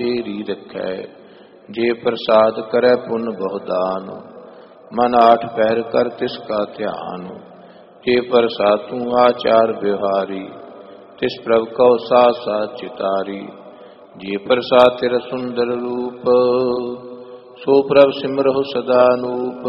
तेरी रखै। जे प्रसाद करे पुन बहुदान, मन आठ पैर कर तिसका ध्यान। जे प्रसाद तू आचार व्यवहारी, तिस प्रभ कौ साथ साथ चितारी। जे प्रसाद तेरा सुंदर रूप, सो प्रभ सिमरहु सदा नूप।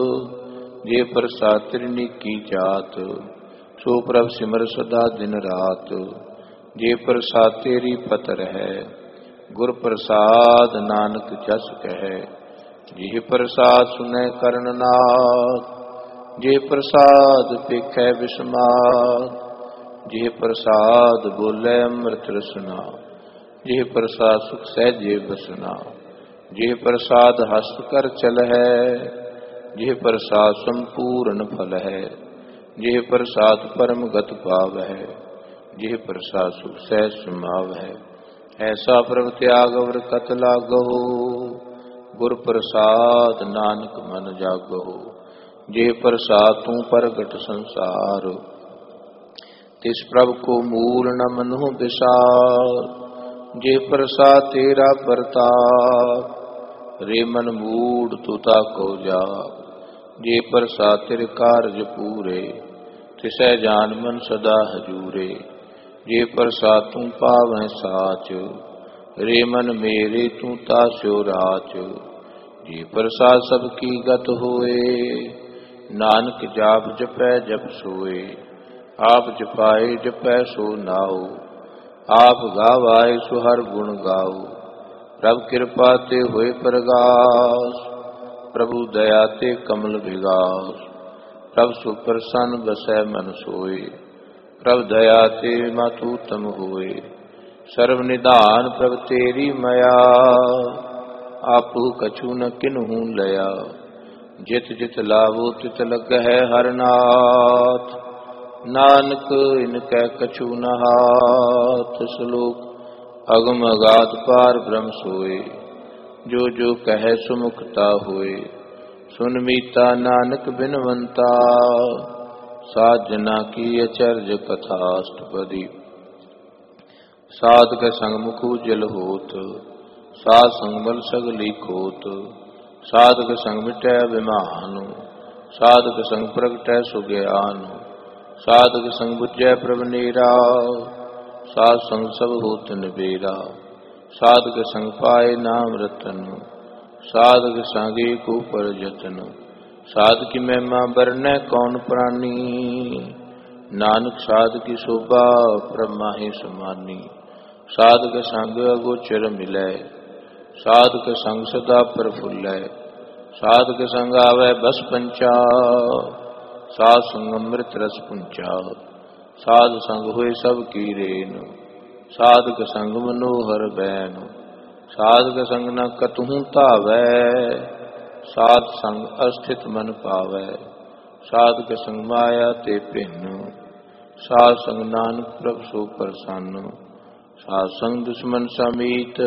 जे प्रसाद तेरी नीकी जात, सो प्रभ सिमर सदा दिन रात। जे प्रसाद तेरी पतर है, गुर प्रसाद नानक जस कहे। जे प्रसाद सुनै करण नाथ, जे प्रसाद पेखै विस्माद। जे प्रसाद बोले अमृत रसना, जे प्रसाद सुख सहजे बसना। जे प्रसाद हस्त कर चल है, जे प्रसाद संपूर्ण फल है। जे प्रसाद परम गत पाव है, जे प्रसाद सुख सहज समाव है। ऐसा प्रभ त्याग अवर कत लागहो, गुर प्रसाद नानक मन जागहो। जे प्रसाद तू प्रगट संसार, तिस प्रभ को मूल न मनहु विसार। जे प्रसाद तेरा प्रताप, रे मन मूड तुता को जा। जे प्रसाद तेरे कार्य पूरे, तिसै जान मन सदा हजूरे। जे प्रसाद तू पावै साच, रे मन मेरे तू तास्यो राच। जे प्रसाद सबकी गत होए, नानक जाप जपै जप सोए। आप जपाए जपै सो नाओ, आप गावाए सो हर गुण गाओ। प्रभ कृपा ते होए प्रगास, प्रभु दया ते कमल विगास। प्रभ सुप्रसन्न बसै मन सोए, प्रभ दया ते मातूतम होए। सर्व निधान प्रभ तेरी मया, आपू कछु न किन्हू लया। जित जित लावो तित लगहै हर नाथ, नानक इनकै कछु न हाथ। श्लोक अगम अगाध पार ब्रह्म सोए, जो जो कहे सुमुखता होए। सुन मीता नानक बिनवंता, साजना की अचर्ज कथाष्टपदी। साध के संग मुखु जल होत, साध संग बल सगली खोत। साध के संग मिटै अभिमान, साध के संग प्रगटै सुज्ञान। साध के संग बुझै प्रभ नीरा, साध संग सब होत निबेरा। साध के संग पाए नाम रतन, साध के संग एक ऊपर जतन। साध की महिमा बरनै कौन प्राणी, नानक साध की शोभा प्रभ माहि समानी। साध के संग अगोचर मिलै, साध के संग सदा प्रफुल्लै। साध के संग आवे बस पंचा, साध संग अमृत रस पुंचा। साध संग होए सब की रेन, साध के संग मनोहर बैन। साध के संग न कतहु धावै, साध संग अस्थित मन पावै। साध के संग माया ते भिन्न, साध संग नानक प्रभ सो प्रसन्न। साध संग दुश्मन समीत,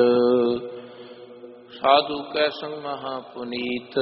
साधु कै संग महापुनीत।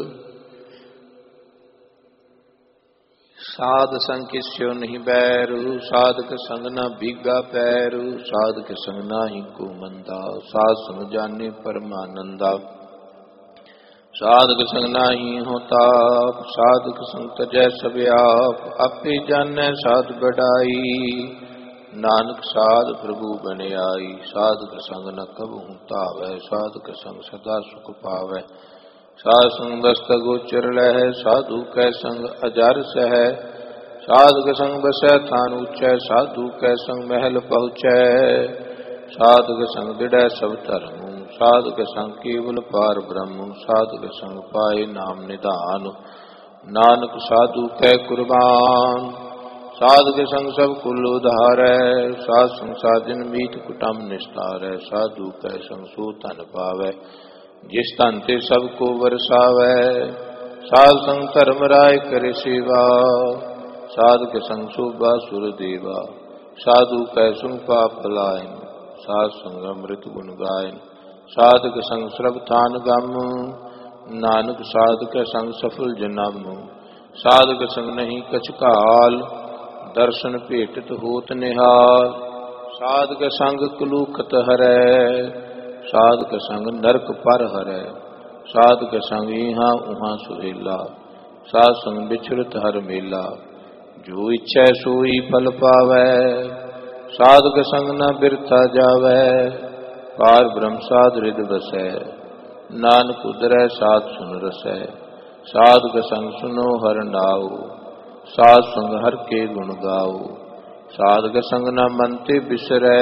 साध संग किस्यो नहीं बैरू, साध के संग न भीगा पैरू। साध के संग नाही को मंदा, साध संग जाने परमानंदा। साध के संग नाही हो ताप, साध के संग तजै सब आप। आपे जानै साध बढ़ाई, नानक साध प्रभु बन आई। साध के संग न कबहु तावै, साध के संग सदा सुख पावै। साध संग बस्त गोचर लहै, साधु कै संग अजर सह। साध के संग बसै थान ऊंचै, साधु कै संग महल पहुँचै। साध के संग दृढ़ सब धर्म, साध के संग केवल पार ब्रह्म। साध के संग पाए नाम निधान, नानक साधु कै कुर्बान। साध के संग सब कुल उधारै, साध संग साजन मीत कुटुम निस्तारै। साधु कै संग सो धन पावै, जिस तन ते सबको बरसावै। साध संग धर्म राय करे सेवा, साध के संग शोभा सुर देवा। साधु कै संग पाप पलायन, साध संग अमृत गुण गायन। साध के संग श्रभ थान गम, नानक साध के संग सफल जन्म। साध के संग नहीं कछ काल, दर्शन भेटत होत निहाल। साध के संग कलूखत हरै, साधक संग नरक पर हरै, साधक संग इहाँ उहाँ सुहेला, साध संग बिछड़त हर मेला, जो इच्छै सोई फल पावै, साधक संग न बिरथा जावै, पार ब्रह्म साध रिद बसै, नानक उदरै साध सुन रसै, साधक संग सुनो हर नाऊ, साध संग हर के गुण गाओ, साधक संग न मन ते बिसरै,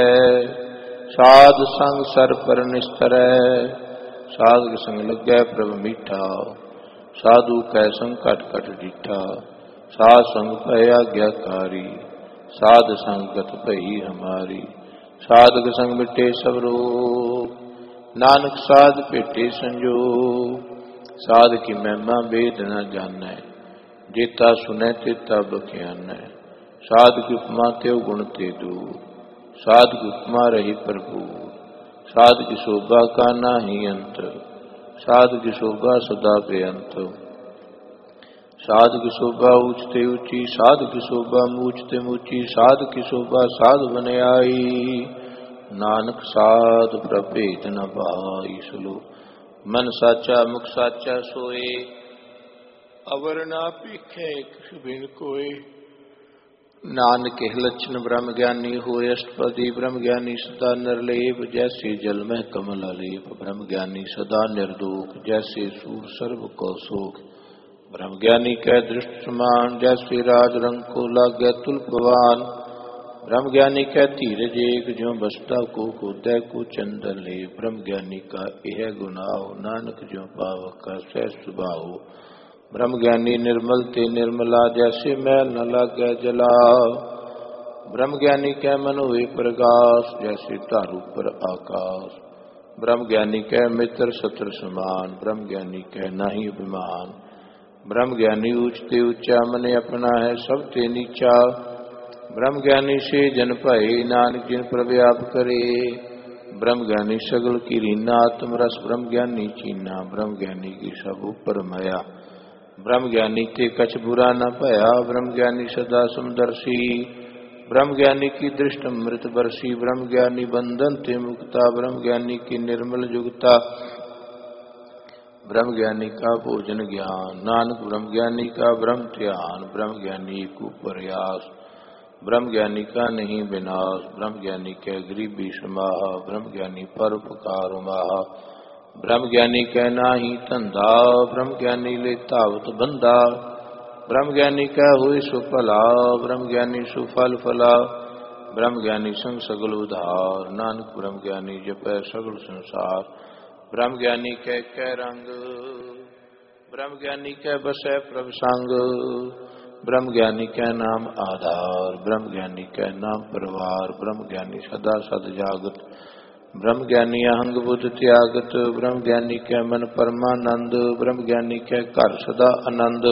साध संग सर पर निस्तरै, साधक संग लगै प्रभ मीठा, साधु कै संग कट कट डीठा, साध संग भय आज्ञाकारी, साध संगत भई हमारी, साधक संग मिटे सब रोग, नानक साध भेटे संजोग, साध की महिमा वेद न जानै, जेता सुनै तेता बख्यानै, साध की उपमा त्यो गुण ते दूर, साध की उपमा रही प्रभु, साध की शोभा का नाही अंत, साध की शोभा सदा बेअंत, साध की शोभा ऊंचते ऊंची, साध की शोभा मूचते मूची, साध की शोभा साध बन आई, नानक साध प्रभेद न भाई। श्लोक मन साचा मुख साचा सोए, अवर ना पीखे किस बिन कोय, नानक के लक्षण ब्रह्म ज्ञानी होए, अष्टपदी ब्रह्म ज्ञानी सदा निर्लेप, जैसे जल में कमल अलेप, ब्रह्म ज्ञानी सदा निर्दोष, जैसे सूर सर्व को शोक, ब्रह्म ज्ञानी कै दृष्ट समान, जैसे राज रंग को लागे तुल्पवान, ब्रह्म ज्ञानी कै धीरज एक, ज्यों बसता को खोदै को चंदन ले, ब्रह्म ज्ञानी का यह गुनाह, नानक ज्यों पावक का सह स्वभाव, ब्रह्म ज्ञानी निर्मल ते निर्मला, जैसे मैल न लागे जला, ब्रह्म ज्ञानी कै मन हुए प्रकाश, जैसे तारू पर आकाश, ब्रह्म ज्ञानी कै मित्र शत्रु समान, ब्रह्म ज्ञानी कै नाही अभिमान, ब्रह्म ज्ञानी ऊंचते ऊंचा, मन अपना है सब ते नीचा, ब्रह्म ज्ञानी से जन भय, नानक जिन प्रव्याप करे, ब्रह्म ज्ञानी सगल की रीना, आत्म रस ब्रह्म ज्ञानी चीना, ब्रह्म ज्ञानी की सब ऊपर माया, ब्रह्म ज्ञानी के कछ बुरा न भया, ब्रह्म ज्ञानी सदा समदर्शी, ब्रह्म ज्ञानी की दृष्ट अमृत बरसी, ब्रह्म ज्ञानी बंधन ते मुक्ता, ब्रह्म ज्ञानी की निर्मल जुगता, ब्रह्म ज्ञानी का भोजन ज्ञान, नानक ब्रह्म ज्ञानी का ब्रह्म ध्यान, ब्रह्म ज्ञानी को प्रयास, ब्रह्म ज्ञानी का नहीं विनाश, ब्रह्म ज्ञानी के गरीबी समाह, ब्रह्म ज्ञानी परोपकार माह, ब्रह्म ज्ञानी कै नाही धंधा, ब्रह्म ज्ञानी ले तावत बंदा, ब्रह्म ज्ञानी कै हुए सुफला, ब्रह्म ज्ञानी सुफल फला, ब्रह्म ज्ञानी संग सगल उधार, नानक ब्रह्म ज्ञानी जपै सगल संसार, ब्रह्म ज्ञानी कै रंग, ब्रह्म ज्ञानी कै बसै प्रभ संग, ब्रह्म ज्ञानी कै नाम आधार, ब्रह्म ज्ञानी कै नाम परिवार, ब्रह्म ज्ञानी सदा सद जागत, ब्रह्म ज्ञानी अहंग बुद्ध त्यागत, ब्रह्म ज्ञानी कै मन परमानंद, ब्रह्म ज्ञानी कै घर सदा आनंद,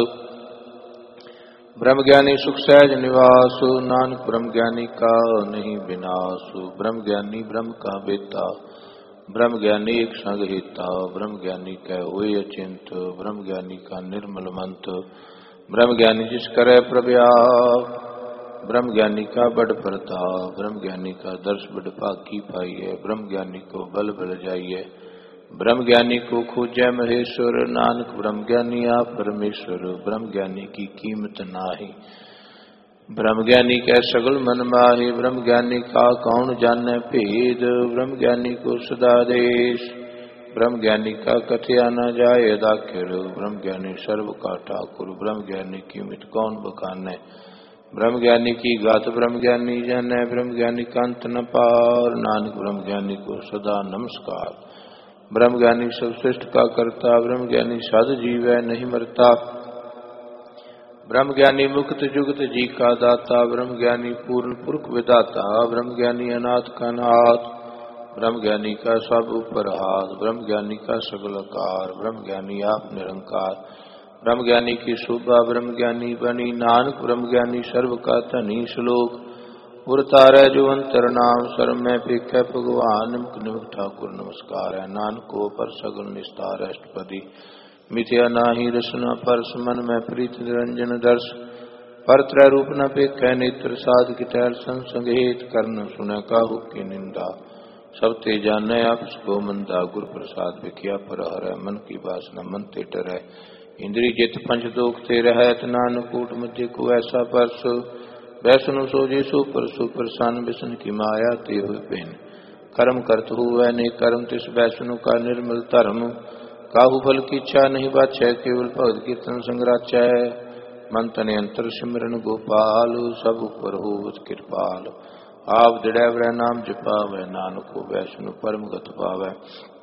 ब्रह्म ज्ञानी सुख सहज निवास, नानक ब्रह्म ज्ञानी का नहीं विनाश, ब्रह्म ज्ञानी ब्रह्म का बेता, ब्रह्म ज्ञानी एक संग हिता, ब्रह्म ज्ञानी कै हुए अचिंत, ब्रह्म ज्ञानी का निर्मल मंत, ब्रह्म ज्ञानी जिस करे प्रव्याप, ब्रह्म ज्ञानी का बड़ प्रताप, ब्रह्म ज्ञानी का दर्श बड़ भागी पाइए, ब्रह्म ज्ञानी को बल बल जाइए, ब्रह्म ज्ञानी को खोजै महेश्वर, नानक ब्रह्म ज्ञानी आप परमेश्वर, ब्रह्म ज्ञानी की कीमत नाही, ब्रह्म ज्ञानी कै सगल मन माहे, ब्रह्म ज्ञानी का कौन जाने भेद, ब्रह्म ज्ञानी को सदा देश, ब्रह्म ज्ञानी का कथया न जाए दाखिर, ब्रह्म ज्ञानी सर्व का ठाकुर, ब्रह्म ज्ञानी की मित कौन बखाने, ब्रह्म ज्ञानी की गात ब्रह्म ज्ञानी जाने, ब्रह्म ज्ञानी का अंत न पार, नानक ब्रह्म ज्ञानी को सदा नमस्कार, ब्रह्म ज्ञानी सब श्रेष्ठ का करता, ब्रह्म ज्ञानी साध जीव है नहीं मरता, ब्रह्म ज्ञानी मुक्त जुगत जी का दाता, ब्रह्म ज्ञानी पूर्ण पुरख विदाता, ब्रह्म ज्ञानी अनाथ का नाथ, ब्रह्म ज्ञानी का सब ऊपर हाथ, ब्रह्म ज्ञानी का सगल आकार, ब्रह्म ज्ञानी आप निरंकार, ब्रह्म ज्ञानी की शोभा ब्रह्म ज्ञानी बनी, नानक ब्रह्म ज्ञानी सर्व का धनी। श्लोक उर तारै जो अंतर नाम सर्व में पेखै भगवान, निमुख ठाकुर नमस्कार है, नानक को पर सगल निस्तार अष्टपदी, मिथ्या नाही रसना परस, मन में प्रीत निरंजन दर्श, पर त्रय रूप न पेखै नेत्र, साध की ठहर संसंगेत, कर्ण सुन काहू की निंदा, सब ते जाने आपस को मंदा, गुर प्रसाद विख्या पर हरै, मन की वासना मन ते डरै। इंद्री जित पंच दोख ते रहत, नानक कूट मध्य को ऐसा परस। वैष्णु सो जी सो परसु प्रसन्न, विष्णु की माया ते हुए पिन। कर्म करत हुए ने कर्म, तिस वैष्णु का निर्मल धर्म। काहू फल की इच्छा नहीं बाछै, केवल भगत कीर्तन संग राचै। मन तन अंतर सिमरन गोपाल, सब उपर होवत कृपाल। आप दृढ़ नाम जपावै, नानक को वैष्णु परम गत पावै।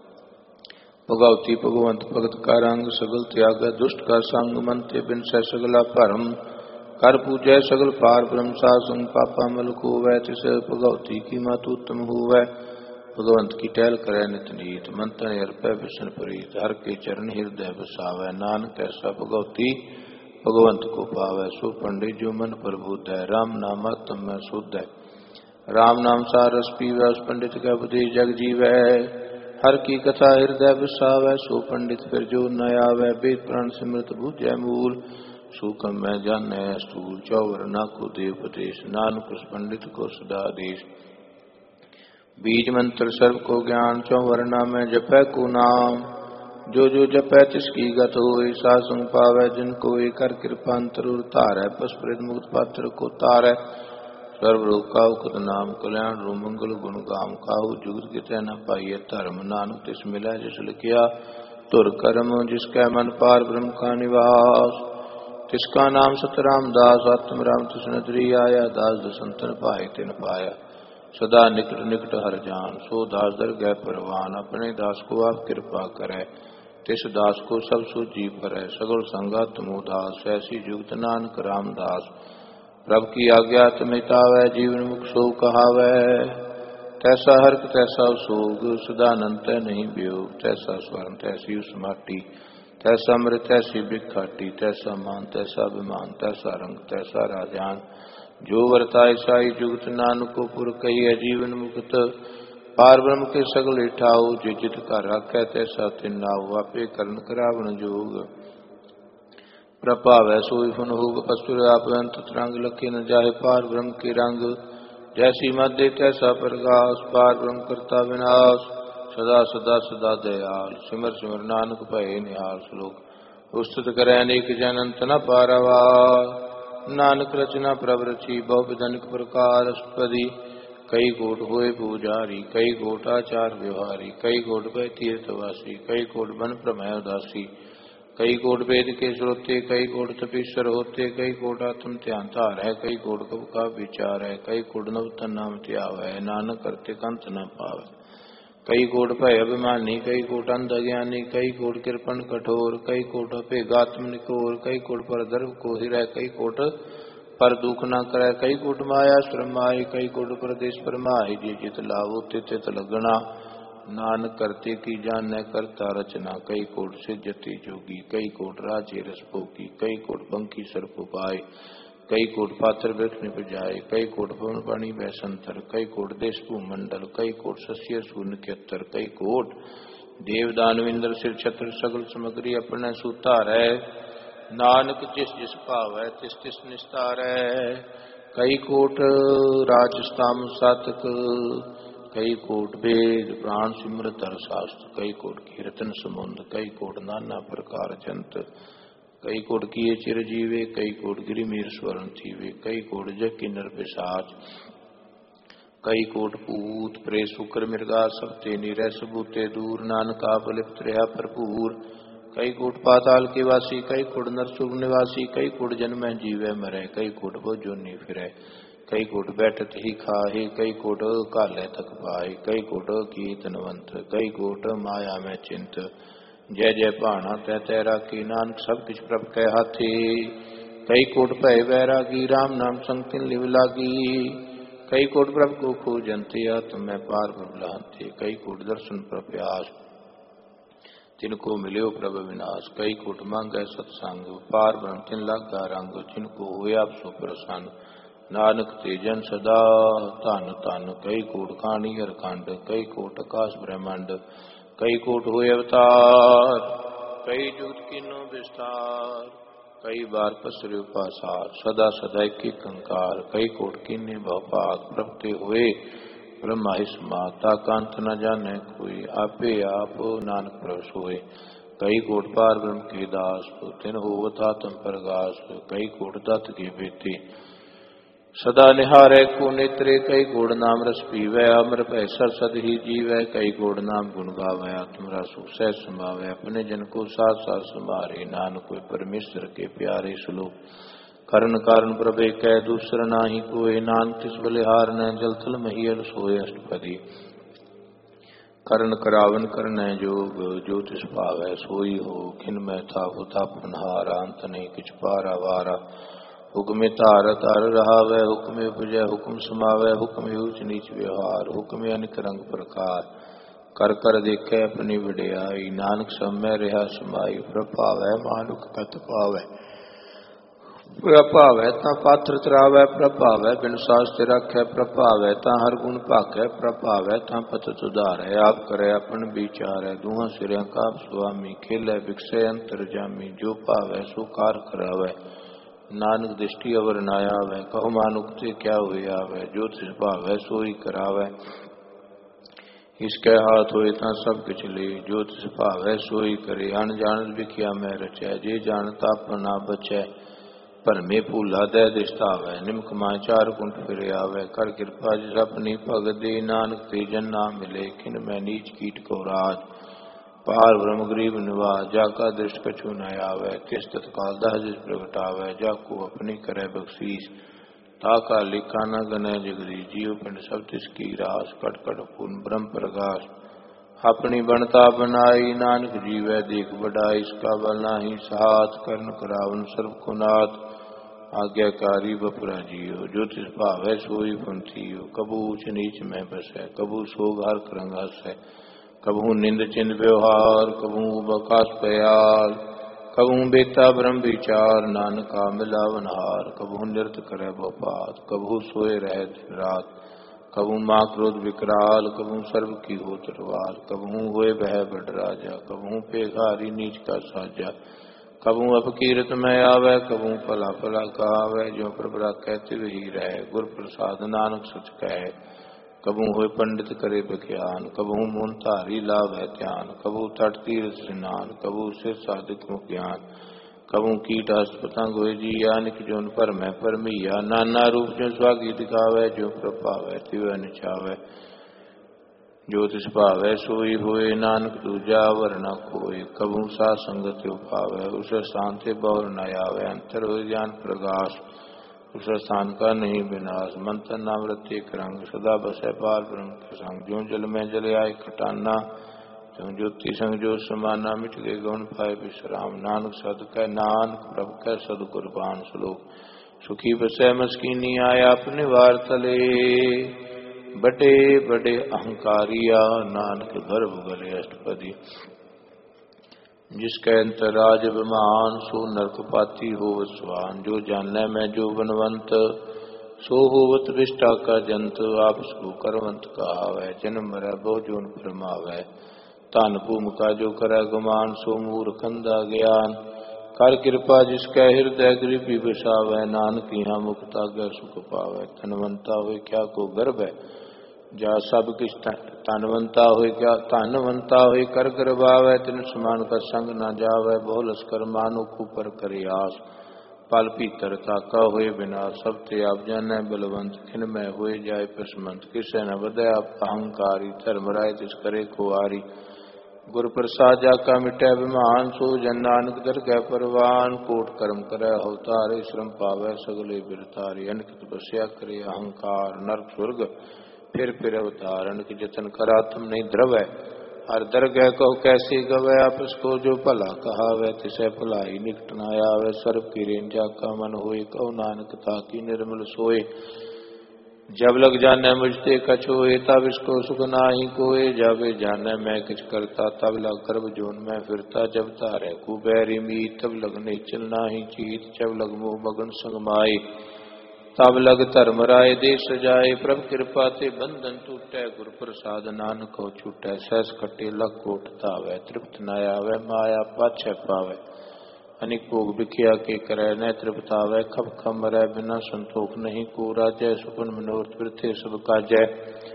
भगवती भगवंत भगत का रंग, सगल त्याग दुष्ट का संग। मन ते बिन सै सगला भरम, कर पूजै सगल पार ब्रह्म। सासुन पापा मल को वै, तिस भगवती की मत उत्तम होवै। भगवंत की टहल करे नित नीत, मन तन अर्पै बिसन प्रीत। हर के चरण हृदय बसावै, नानक ऐसा भगवती भगवंत को पावै। सो पंडित जो मन प्रबुद्ध है, राम नाम आत्म में शुद्ध है। राम नाम सार रस पीवै, उस पंडित का बुद्धि जग जीवै। हर की कथा हृदय बसावै, सो पंडित फिर जो न आवै। वेद पुराण सिमृत बुझै मूल, सूखम मैं जानै स्थूल। चौवर ना को दे उपदेश, नानक उस पंडित को सदा आदेश। बीज मंत्र सर्व को ज्ञान, चौवरना में जपै को नाम। जो जो जपै तिसकी गत होय, सासुन पावै जिनको कर कृपा अंतर धारै। पशुपृत मुक्त पात्र को तारै, सर्वलोक का उकत नाम। कल्याण रो मंगल गुण गाम, काहू जुगत कितै न पाइय धर्म। नानक तिस मिलै जिस लिखिया तुर कर्म, जिसकै मन पार ब्रह्म का निवास। तिसका नाम सतराम दास, आत्म राम तिस नदरी आया। दास दसंतन पाए तिन पाया, सदा निकट निकट हर जान। सो दास दर गै परवान, अपने दास को आप कृपा करै। तिस दास को सब सूझी परै, सगल संगा तुम उदास। ऐसी जुगत नानक रामदास, प्रभ की आज्ञा तमितावै। जीवन मुख सो कहावै, तैसा हर्क तैसा सोग। सदानंद नहीं वियोग, तैसा स्वर्ण तैसी उस माटी। तैसा मृत तैसी बिखाटी, तैसा मान तैसा अभिमान। तैसा रंग तैसा राजान, जो वर्ताय साई जुगत। नानक को पुर कही जीवन मुक्त, पार ब्रह्म के सगल ठाऊ। जे जित का राखै तैसा तिन नाऊ, आपे करण करावण जोग। प्रभावै सोई फुन होग, पसुर आप अंत तरंग। लखे न जाहे पार ब्रह्म के रंग, जैसी मध्य तैसा प्रकाश। पार ब्रह्म करता विनाश, सदा सदा सदा दयाल। सिमर सिमर नानक भय निहाल, श्लोक उस्तुत करे अनेक जन अंत न पारवार। नानक रचना प्रभ रची, बहु विधनिक प्रकार अष्टपदी। कई कोट होए पूजारी, कई कोट आचार व्यवहारी। कई कोट भय तीर्थवासी, कई कोट बन प्रमय उदासी। कई कोट वेद के श्रोते, कई कोट तपीश्वर होते। कई कोट आत्म ध्यान धार है, कई कोट कब का विचार है। कई कोट नवतन नाम त्याव है, नानक करते कंत न पावे। कई कोट भय अभिमानी, कई कोट अंध ज्ञानी। कई कोट कृपण कठोर, कई कोट अपेगात्म निकोर। कई कोट पर गर्भ को हिरय, कई कोट पर दुख न करे। कई कोट माया श्रमाय, कई कोट प्रदेश परमाय। जे जित लाभो तित लगना, नानक करते की जान करता रचना। कई कोट सिद्धति जोगी, कई कोट राजे रस भोगी। कई कोट बंकी सर्प पाए, कई कोट पात्र वृक्ष निपजाए। कई कोट पवन पानी वैसंतर, कई कोट देश भूमंडल। कई कोट शस्य शून्य केतर, कई कोट देव दानविंद्र सिर छत्र। सगल सामग्री अपने सुतार है, नानक जिस जिस भाव है तिस तिस निस्तार है। कई कोट राजस्थान सातक, कई कोट वेद प्राण सिमरत हर शास्त्र। कई कोट कीर्तन समुंद, कई कोट नाना प्रकार जंत। कई कोट किए चिर जीवे, कई कोट गिरिमीर स्वर्ण थीवे। कई कोट जग किन्नर पिशाच, कई कोट पूत प्रे शुक्र मृगा। सब ते निरय सबूते दूर, नानक आप लिप्त रहा भरपूर। कई कोट पाताल के वासी, कई कोट नरसुग निवासी। कई कोट जन्म जीवे मरै, कई कोट वो जोनी फिरै। कई कोट बैठत ही खाहे, कई कोट काले तक पाए। कई कोट कीर्तनवंत, कई कोट माया में चिंत। जय जय भाना तै तै राखी, नानक सब किछ प्रभ कै हाथे। कई कोट भय वैरागी, राम नाम संग तिन लिव लागी। कई कोट प्रभ को खोजंते, आत्म में पार ब्रह्म लांते। कई कोट दर्शन प्रप्यास, तिनको मिल्यो प्रभ विनाश। कई कोट मांगै सत्संग, पार ब्रह्म तिन लागा रंग। जिनको होए आप सो प्रसन्न, नानक ते जन सदा धन धन। कई कोट खानी हरखंड, कई कोट आकाश ब्रह्मंड। कई कोट होए अवतार, कई जुगत कीनो विस्तार। कई बार पसरे पासार, सदा सदा एक कंकार। कई कोट कीने भवपात, प्रभते हुए ब्रह्मा ही समाता कंत न जाने कोई। आपे आप नानक प्रभ सोए कई कोट पार ब्रह्म के दास। तिन होवत आत्म प्रगास कई कोट दत्त के बेटे। सदा निहारै को नेत्रे कई गुण नाम रस पीवै। अमर भय सर सद ही जीवै कई गुण नाम गुण गावै। आत्मरा सुख सह समावै अपने जन को साथ साथ संभारे। नानक कोई परमेश्वर के प्यारे श्लोक करण कारण प्रभे कह दूसर नाही कोय। नानक तिस बलिहार न जल थल महियल सोय। अष्टपदी करण करावन करन जोग जो तिस भावै सोई हो। खिन मैं था तापनहार अंत नहीं किछ पारा वारा। हुक्म तार तार रहावै हुक्म उपजै हुक्म समावै। हुक्म ऊच नीच व्यवहार हुक्म अनिक रंग प्रकार। कर कर देखे अपनी वडियाई नानक समय रहा समाई। प्रभावै मानुक कत पावै प्रभावै ता पात्र तरावै। प्रभावै बिन सास्ते रखै प्रभावै ता हर गुण भाकै। प्रभावै ता पत उधारै आप करे अपन विचारै। दूहां सिरिया का स्वामी खेलै बिकसै अंतर जामी। जो भावै सो कार करावै नानक दृष्टि अवर न आवै। कहो मानुक ते क्या हुए आवै जो तिस भावै सोई करावै। इसके हाथ होए ता सब किछ ले जो तिस भावै सोई करे। अनजान विखिया मैं रचै जे जानता अपना बचै। भरमे भूला दे दिशतावै निमक मां चार कुंठ फिर आवै। कर कृपा जिस अपनी भगत दे नानक ते जन नाम मिले। खिन मैं नीच कीट को राज पार ब्रह्म गरीब निवास। जाका दृष्ट कछु न आवै तिस तत्काल दह जिस प्रगटावै। जाको अपनी करे बख्शीस ताका लिखा न गनै जगदीश। जीव पिंड सब तिसकी रास कट कट पूर्ण ब्रह्म प्रकाश। अपनी बनता बनाई नानक जीवै देख बढ़ाई। इसका बल नाही साथ करण करावन सर्व को नाथ। आज्ञाकारी बपुरा जियो जो तिस भावै सोई पंथियो। कबू ऊच नीच में बसै कबू सोग हर करंग हसै। कबू निंद चिंद व्यवहार कबू बकास पयाल। कबू बेता ब्रह्म विचार नानक मिलावन हार। कबू नृत करे भोपात कबू सोए रह दिन रात। कबू माँ क्रोध विकराल कबू सर्व की हो तरवार। कबू हुए बह बड़ राजा कबू पेघारी नीच का साजा। कबू अपकीरत में आवे कबू भला भला कहावै। जो प्रभु कहते वही रहे गुर प्रसाद नानक सच कहे। कबू होए पंडित करे विज्ञान कबू मोन धारी लाभै ध्यान। कबू तट तीर्थ स्नान कबू सिर साधिक मुख ज्ञान। कबू कीट हस्त पतंग होए जिया निक जोन पर मैं परमिया। नाना रूप जो स्वागी दिखावै जो प्रभावै तिवै निचावै। जो तिस भावै सोई होए नानक दूजा वरना कोय। कबू सा संगत उपावै उस स्थान से बहुर न आवै। अंतर हो ज्ञान प्रकाश उस स्थान का नहीं विनाश। मंत्र नाम रत्य रंग सदा बसै पार ब्रह्म के संग। जो जल में जल आए खटाना जो ज्योति संग जो समाना। मिट गए गौन पाए विश्राम नानक सद कै नानक प्रभ कै सद कुर्बान। श्लोक सुखी बसै मस्कीनी आया अपने वार तले। बड़े बड़े अहंकारिया नानक गर्भ गले। अष्टपदी जिसके अंतराज अभिमान सो नरकपाती हो स्वान। जो जानै मैं जो बनवंत सो होवत विष्टा का जंत। आप सो करवंत कहावै जन्म मरै बहु जोन फरमावै। धन भूम का जो करे गुमान सो मूर्ख अंधा ज्ञान। कर कृपा जिसके हृदय गरीबी बसावै। नानक यहाँ मुक्ता गै सुख पावै। धनवंता हुए क्या को गर्भ है जा सब किछ धनवंता हुए क्या धनवंता हुए कर गर्भावै। तिन समान का संग न जावै बहु लश्कर मानो ऊपर करे आस। पल भीतर ताका हुए बिना सब ते आप जानै बलवंत। खिन में हुए जाए पसमंत किसे न बदय अहंकारी। धर्म राय तिस करे कुआरी गुर प्रसाद जाका मिटै विमान। सो जन नानक दरगह परवान कोट कर्म करे अवतारे। श्रम पावै सगले बिरतारी अनक तपस्या करे अहंकार। नरक स्वर्ग फिर अवतार अनक जतन करा तुम नहीं द्रवै। हर दरगह कहो कैसे गवै आपस को जो भला कहावै। तिसै भलाई निकट न आवै। सर्व की रेन जाका मन होए कहो नानक ताकी निर्मल सोए। जब लग जाने मुझते कछ होए तब इसको सुख नाही कोय। जब जाने मैं किछ करता तब लग गर्भ जोन में फिरता। जब तारे कुबैरी मीत तब लग निचल नाही चीत। जब लग मोह मगन संग माए तब लग धर्म राय दे सजाए। प्रभ कृपा ते बंधन टूटै गुर प्रसाद नानक हो छूटै। सहस कटे लख कोट धावै तृप्त न आवै माया पाछै पावै। अनिक भोग बिखिया के करे न तृप्तावै। खप खम मरै बिना संतोख नहीं को राजै। सुपन मनोरथ वृथे सब काजै।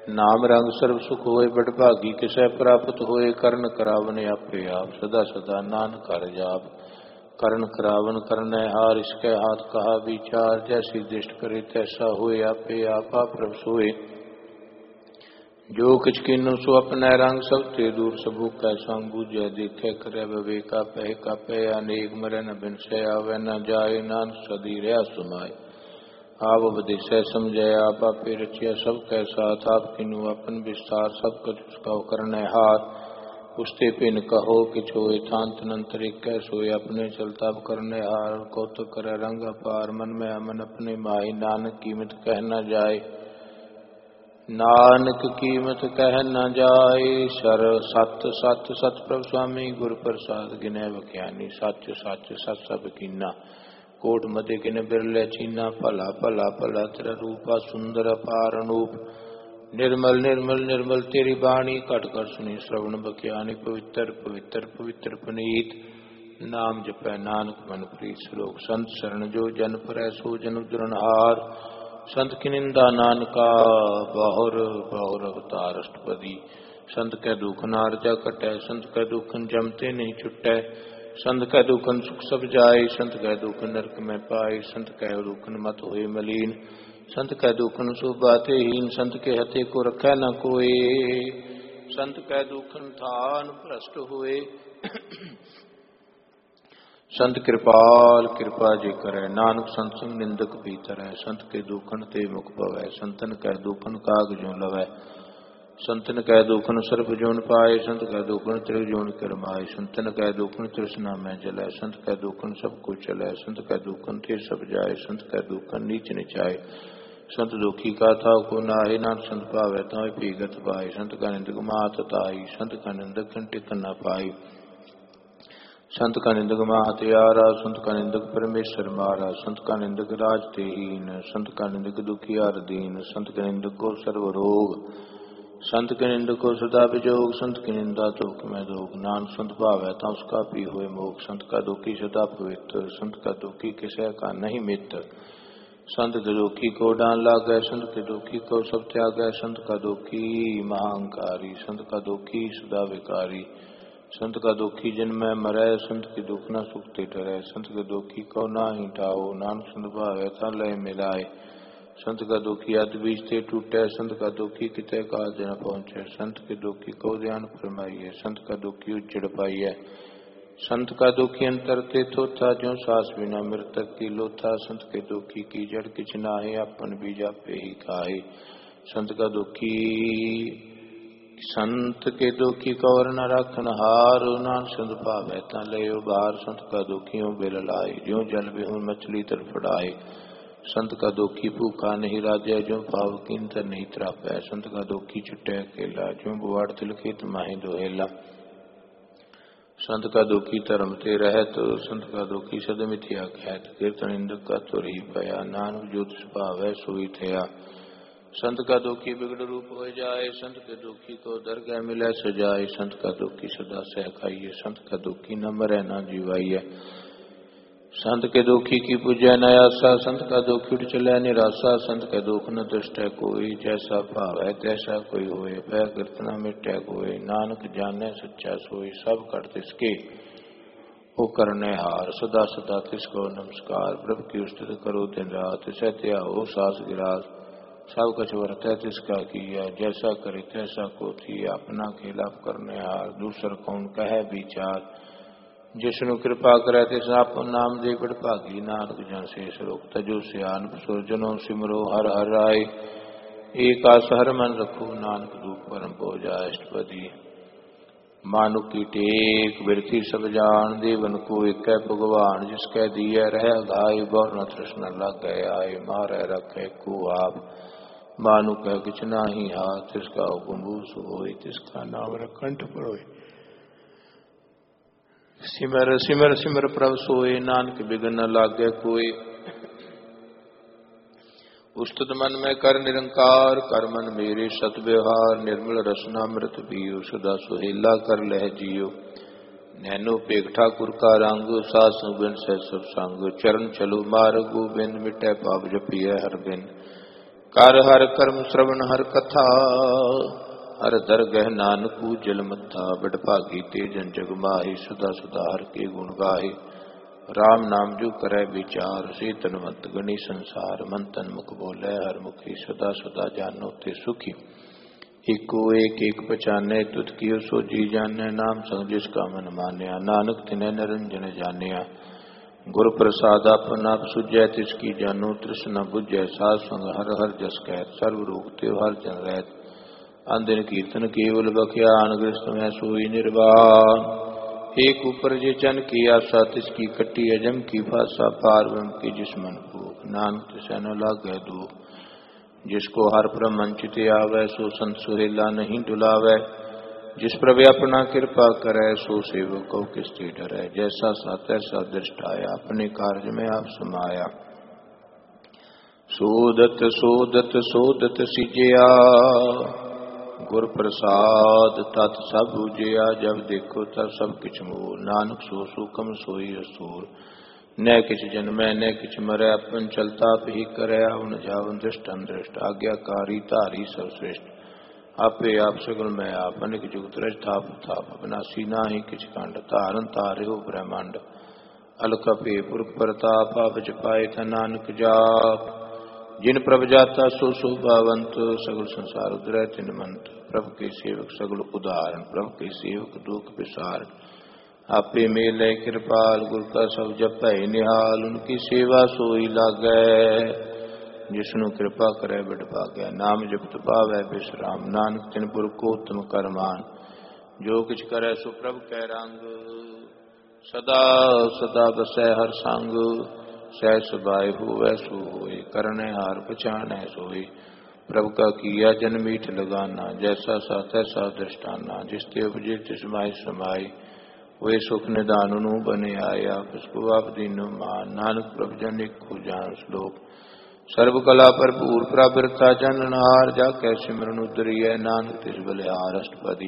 नाम रंग सर्व सुख होए बड़ भागी किसै प्राप्त होए करण करावन आपे आप सदा सदा नानक कर जाप करण करावन करनै हार इसकै हाथ कहा विचार जैसी दृष्ट करे तैसा होए आपे आपा प्रभ सोए जो किछ किन्नु सो अपने रंग सब ते दूर सबू कै संग बूझे देखे करे विवेका पह का पह अनेक मरे न बिनसे आवे न जाए नानक सदी रहा सुमाए आप उपदेशै समझै आप आपे रचिया सब कै साथ आप किन्नु अपन विस्तार सब कुछ उसका करने हार उसते पिन कहो कि छोए थांत नंतर कै सोए अपने चलता करने हार कौतुक करे रंग अपार मन में अमन अपने माही नानक कीमत कह न जाए नानक कीमत कह न जाए सर सत सत सत प्रभु स्वामी गुर प्रसाद गिने बख्यानी सच सच सत सब कीना कोट मते किन बिरले चीना भला भला भला तेरा रूपा सुंदर अपार अनूप निर्मल निर्मल निर्मल तेरी बाणी घट कर सुनी श्रवण बख्यानी पवित्र पवित्र पवित्र पुनीत नाम जपै नानक मन प्रीत श्लोक संत शरण जो जन परै सो जन उदरणहार संत की निंदा नानका बहुर बहुर अवतार अष्टपदी संत कै दुख नारजा कटै संत कै दुखन जमते नहीं छुटै संत कै दुखन सुख सब जाए संत कै दुख नरक में पाए संत कै दुखन मत होए मलीन संत कै दुखन सुबाते हीन संत के हथे को रखै न कोई संत कै दुखन थान भ्रष्ट हुए संत कृपाल कृपा जे करे नानक संत संग निंदक भीतर है संत के दुखन ते मुख पवै संतन कै दुखन काग जो लवै संतन कै दुखन सर्प जोन पाए संत कै दुखन त्रिग जोन करमाए संतन कै दुखन तृष्णा में जलै संत कै दुखन सब कुछ चलै संत कै दुखन थे सब जाए संत कै दुखन नीच निचाए संत दुखी का था को नाहि नानक संत पावै ताहि पीगत पाए संत का निंदक मात ताई संत का निंदक टिक न पाई संत का निंदक महात्यारा संत का निंदक परमेश्वर मारा संत का निंदक राज तेहीन संत का निंदक दुखियार दीन संत के निंदक को सर्व रोग संत के निंदक को सदा विजोग संत की निंदा तोक में दोग नान संत भावै ता उसका पी हुए मोग संत का दुखी सदा पवित्र संत का दुखी किसे का नहीं मित्र संत के दुखी को डान लागे संत के दुखी को सब त्यागै संत का दुखी महाअंकारी संत का दुखी सदा विकारी संत का दुखी जन्मै मरै संत के दुख न सुखते डरै संत के दुखी को ना ही ठाओ नानक संत भावै ता लय मिलाए संत का दुखी अत बीजते टूटे संत का दुखी किते काज न पहुँचे संत के दुखी को ध्यान फरमाइए संत का दुखी उज्जड़ पाइए संत का दुखी अंतर ते थोथा ज्यों सास बिना मृतक की लोथा संत के दुखी की जड़ किछ नाहे अपन बीजा पे ही खाए संत का दुखी संत के दुखी कौर न रखन हार नान संत भावै ता लयो बार संत का दुखियों बिल लाए ज्यों जल बिहुन मछली तरफड़ाए संत का दुखी भूखा नहीं राजै ज्यों पाव किंतर नहीं त्रापै संत का दुखी छुटे अकेला ज्यों बुआड़ तिल खेत माही दोहेला संत का दुखी धर्म ते रहत संत का दुखी सद मिथ्या कहत कीर्तन इंद्र का तुर ही पया नानक ज्योत भावै सोई थया संत का दुखी बिगड़ रूप हो जाए संत के दुखी को दरगाह मिले सजाए संत का दुखी सदा सह खाइए संत का दुखी न मरे न जीवाइए संत के दुखी की पूजा न आशा संत का दुखी उठ चले निराशा संत का दुख न दृष्ट है कोई जैसा भाव है तैसा कोई होए वह कीर्तना मिटे कोई नानक जाने सच्चा सोई सब कर तिसके वो करने हार सदा सदा तिसको नमस्कार प्रभु की स्तुति करो दिन रात सत्या हो सास गिरास सब कुछ वर्तै तिसका किया जैसा करे तैसा को थी अपना खिलाफ करने हार दूसर कौन कहे विचार जिसनु कृपा करे तिस आपन नाम दे बड़ भागी नानक जन शेष रोग तजो सियान सुरजनो सिमरो हर हर राय एक आस हर मन रखो नानक रूप परम भोजा अष्टपदी मानुक की टेक बिरथी सब जान देवन को एक भगवान जिसके दिए रह गाय बहु न तृष्ण लग गए आए मारे रखे को आप मानु कह किछ नाही हाथ तिसका हुकुम होई तिसका नाम कंठ पर होई सिमर सिमर सिमर प्रभ सोए नानक बिघन न लागे कोई उस्तुत मन में कर निरंकार कर मन मेरे सत व्यवहार निर्मल रसनामृत पियो सदा सुहेला कर लह जियो नैनो पेख ठाकुर का रंग सास बिन से सब संग चरण चलो मार्ग गोबिंद मिटे पाप जपिय हर बिन ਕਰ ਹਰ ਕਰਮ ਸ਼੍ਰਵਣ ਹਰ ਕਥਾ, ਹਰ ਦਰਗਹਿ ਨਾਨਕੂ ਜਲ ਮੱਥਾ। ਬਡਭਾਗੀ ਤੇ ਜਨ ਜਗ ਮਾਹੀ, ਸਦਾ ਸਦਾ ਹਰ ਕੇ ਗੁਣ ਗਾਹੇ। ਰਾਮ ਨਾਮ ਜੋ ਕਰੈ ਵਿਚਾਰ, ਸੇ ਤਨਵੰਤ ਗਣੀ ਸੰਸਾਰ। ਮਨ ਤਨ ਮੁਖ ਬੋਲੇ ਹਰ ਮੁਖੀ, ਸਦਾ ਸਦਾ ਜਾਨੋ ਤੇ ਸੁਖੀ। ਏਕੋ ਏਕ ਏਕ ਪਛਾਨੈ, ਤੁਧ ਕੀਓ ਸੋ ਜੀ ਜਾਣੈ। ਨਾਮ ਸੰਗ ਜਿਸ ਕਾ ਮਨ ਮਾਨਿਆ, ਨਾਨਕ ਤਿਨੈ ਨਿਰੰਜਨ ਜਾਣਿਆ। ਗੁਰ ਪ੍ਰਸਾਦ ਆਪਨ ਆਪ ਸੁਝੈ, ਤਿਸ ਕੀ ਜਾਨੋ ਤ੍ਰਿਸ਼ ਨ ਬੁਝੈ। ਸਾਧ ਸੰਗ ਹਰ ਹਰ ਜਸ ਕਹਿਤ, ਸਰਬ ਰੋਗ ਤੇ ਹਰ ਜਨ ਰਹਿਤ। ਅੰਦਿਨ ਕੀਰਤਨ ਕੇਵਲ ਬਖਿਆ, ਅਨਗ੍ਰਸਤ ਮੈਂ ਸੋਈ ਨਿਰਵਾਣ। एक ऊपर जे चन की आशा, तिसकी कट्टी अजम की भाषा। पार ब्रह्म की जिसमन भूख, नानक तिसै न लागै दुख। जिसको हर परम मंचित आवै, सो संत सुहेला नहीं डुलावै। जिस प्रभु अपना कृपा करै, सो सेवक को किससे डरै। जैसा सा तैसा दृष्ट आया, अपने कार्य में आप समाया। सोदत सोदत सोदत सिजया, गुर प्रसाद तत् सब बुझिया। जब देखो तब सब किछ मोर, नानक सो सुकम सोई असूर। न किछ जन्मै न किछ मरै, अपन चलता ही करे। अवन जावन दृष्ट अनदृष्ट, आज्ञाकारी धारी सब श्रेष्ठ। आपे आप सगल मैं आप, अनेक जुगत रज थाप थाप। अविनाशी नाहि किछ खंड, धारन तारियो ब्रह्मांड। अलख पे पुरख प्रताप, आप जपाए था नानक जाप। जिन प्रभ जाता सो शोभावंत, सगल संसार उदरै तिन मंत। प्रभु के सेवक सगल उदाहरण, प्रभु के सेवक दुख विसारण। आपे मेले कृपाल, गुर का सब जपै निहाल। उनकी सेवा सोई लागै, जिसनु कृपा करे बड़ भागै। नाम जपत पावै विश्राम, नानक तिन पुर को उत्तम करमान। जो किछ करे सो प्रभु कै रंग, सदा सदा बसै हर संग। सहस सुभाए होवै सो होय, करने हार पछानै सोई। प्रभु का किया जन मीठ लगाना, जैसा सा तैसा दृष्टाना। जिस ते उपजे तिस माहि समाई, वे सुख निदान नु बने आया। उसको आप दीनो मान, नानक प्रभु जन एक जान श्लोक। सर्व कला भरपूर प्रभृता जननहार, जाकै सिमरन उतरिय। नानक तिस बलिहार अष्टपदी।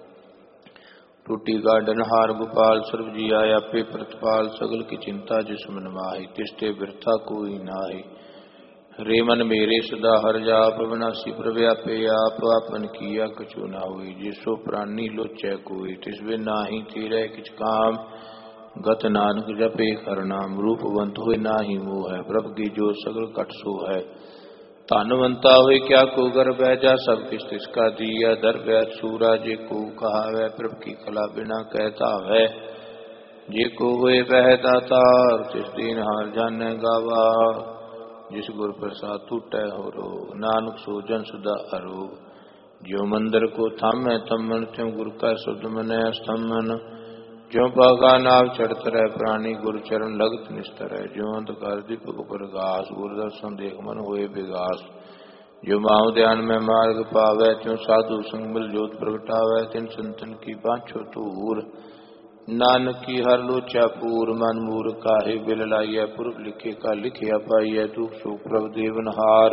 टूटी गार्डन हार गोपाल, सर्व जी आया पे प्रतिपाल। सगल की चिंता जिस मन माही, तिष्ठे बिरथा कोई नाहि। रे मन मेरे सदा हर जाप, अविनाशी प्रभु आपे आप। आपन किया कछु ना हुई, जिसो प्राणी लोचै कोई। तिस बिन नाहि तेरै किछ काम, गत नानक जपे हर नाम। रूपवंत होय नाहि मोह है, प्रभु की जो सगल कट सो है। धनवंता होय क्या को गर्भ है, जा सब किछ तिसका दिया। दर्भ सूरा जे को कहावै, प्रभु की कला बिना कहता है। जे को होय वह दातार, तिस दीन हार जानै गावा। जिस गुर प्रसाद टूटै हो रो, नानक सो जन सदा अरोग। ज्यों मंदिर को थामै तमन, त्यों गुर का शब्द मनै स्तमन। ज्यों बागा नाव चढ़त रह प्राणी, गुरु चरण लगत निस्तर है। ज्यों अंधकार दीपक प्रकाश, गुरु दर्शन देख मन होए विगास। ज्यों माओ ध्यान में मार्ग पावै, त्यों साधु संग मिल जोत प्रगटावै। तिन संतन की बाँछो तूर, नानक की हर लोचा पूर। मन मूर काहे बिल लाइय, पुरख लिखे का लिखिया पाइय। दुख सुख प्रभु देवनहार,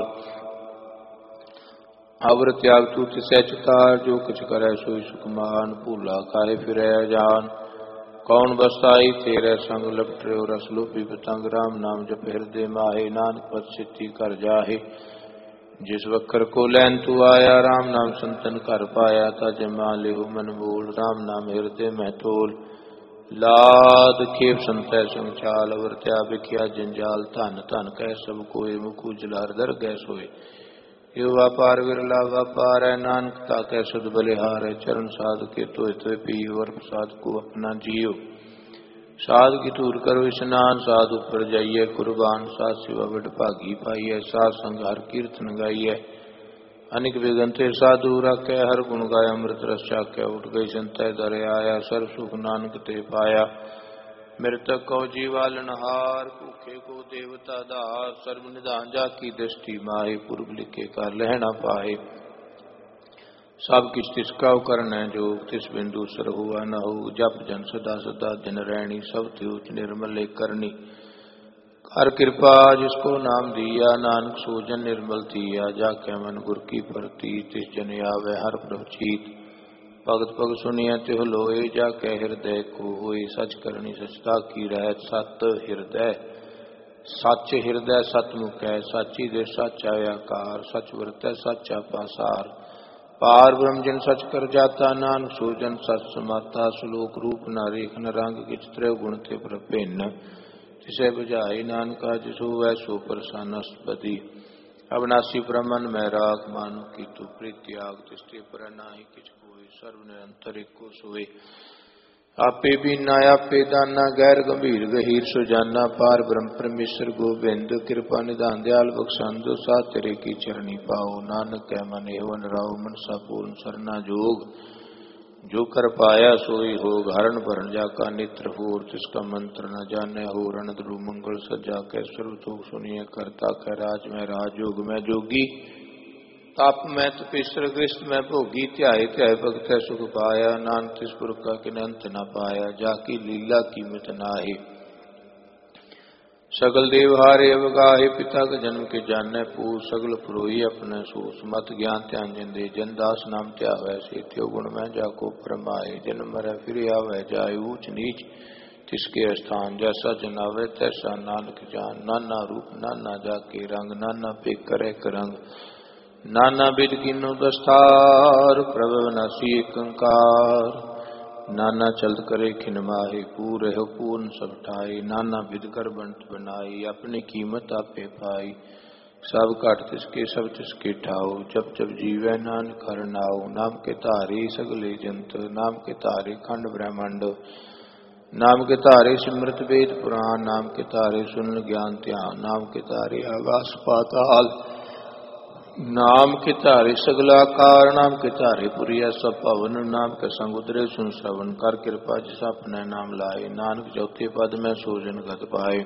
अवर त्याग तू तिसै चितार। जो कुछ करे सोई सुखमान, भूला काहे फिरै जान। कौन बसाई तेरे संग, लपटे रस लोपी पतंग। राम नाम जप हृदय माहे, नानक पद सिद्धि कर जाहे। जिस वक्र को लैन तू आया, राम नाम संतन कर पाया। ता जमा लेहु मन बोल, राम नाम हृदय में तोल। लाद खेप संतै संग चाल, अवर त्या बिखिया जंजाल। धन धन कह सब कोय, मुख उजला हृदय गै सोय। यो व्यापार विरला व्यापार है, नानक ताकै सुध बलिहार है। चरण साध के तो हित पियो, और प्रसाद को अपना जियो। साध की दूर करो स्नान, साध ऊपर जाइए कुर्बान। साध सेवा बड़ भागी पाइय, साध संग हर कीर्तन गाइय। अनिक विगंते साधु राकै, हर गुण गाय अमृत रस चाकै। उठ गई संतै दर आया, सर्व सुख नानक ते पाया। मृतक को जीवालनहार, भूखे को देवता दार। सर्व निधान जाकी दृष्टि माहे, पूर्व लिखे का लहना पाए। सब किछ तिसका करनै जोग, तिस बिन दूसर हुआ न हो। जप जन सदा सदा दिन रैणी, सब त्योच निर्मल करनी। हर कृपा जिसको नाम दिया, नानक सो जन निर्मल थिया। जाकै मन गुर की परती, तिस जन आवे हर प्रभ चीत। भगत पग सुनिया त्यों लोए, जाकै हृदय को होए। सच करनी सचता की रहत, सत हृदय सच हिरदय सतमुख है, साची दे साचा आकार, सच वरतै साचा पासार। पार ब्रह्म जिन सच कर जाता, नानक सो जन सच समाता। श्लोक रूप न रेख न रंग, किछ त्रय गुण थे प्रभिन्न। तिसे बुझाई नानका, जिसो वै सो प्रसन्नस्पति। अविनाशी ब्रह्मन मैं राख, मानु की तू प्रीत्याग। तिष्ठे पर नाहि किछ कोई, सर्व निरंतर एको सोई। आपे बीना आपे दाना, गैर गंभीर गहीर सुजाना। पार ब्रह्म परमेश्वर गोबिंद, कृपा निधान दयाल बख्शंद। सा तेरे की चरणी पाओ, नानक कै मन एवं राव। मनसा पूर्ण सरना जोग, जो कर पाया सोई होग। हरण भरण जाका नित्र होर, तिसका मंत्र न जाने होर। अनदरु मंगल सज्जा कै सर्वतोख सुनिए। करता कै राज में राज, योग में जोगी। तप मैं तपेश्वर गृहस्थ में भोगी। ध्याय ध्याय भगत सुख पाया, नानक तिस पुरख का किन अंत न पाया। जाकी लीला कीमत नाहि, सगल देव हारे अवगाहे। पिता के जन्म के जाने पूर, सगल पुरोही अपने सोस। मत ज्ञान ध्यान जिंदे, जन दास नाम त्यावै। से त्यो गुण में जाको परमाए, जन्म मरै फिर आवै जाय। ऊंच नीच तिसके स्थान, जैसा जनावे तैसा नानक जान। नाना रूप नाना जाके रंग, नाना पे करे करंग। नाना विध कीनो दस्तार, प्रभु नासी एकंकार। नाना चलत करे खिन माहे, पूरे हो पूर्ण सब ठाई। नाना विध कर बंट बनाई, अपनी कीमत आपे पाई। सब घट तिसके सब तिसके ठाओ, जब जब जीवै नानक हर नाओ। नाम के धारे सगले जंत, नाम के धारे खंड ब्रह्मांड। नाम के धारे सिमृत वेद पुराण, नाम के धारे सुन ज्ञान ध्यान। नाम के धारे आकाश पाताल, नाम के तारे सगलाकार। नाम के तारे पुरिया सब पवन, नाम के संग उतरे सुन श्रवण। कर कृपा जिस अपने नाम लाए, नानक चौथे पद में सोजन गत पाए।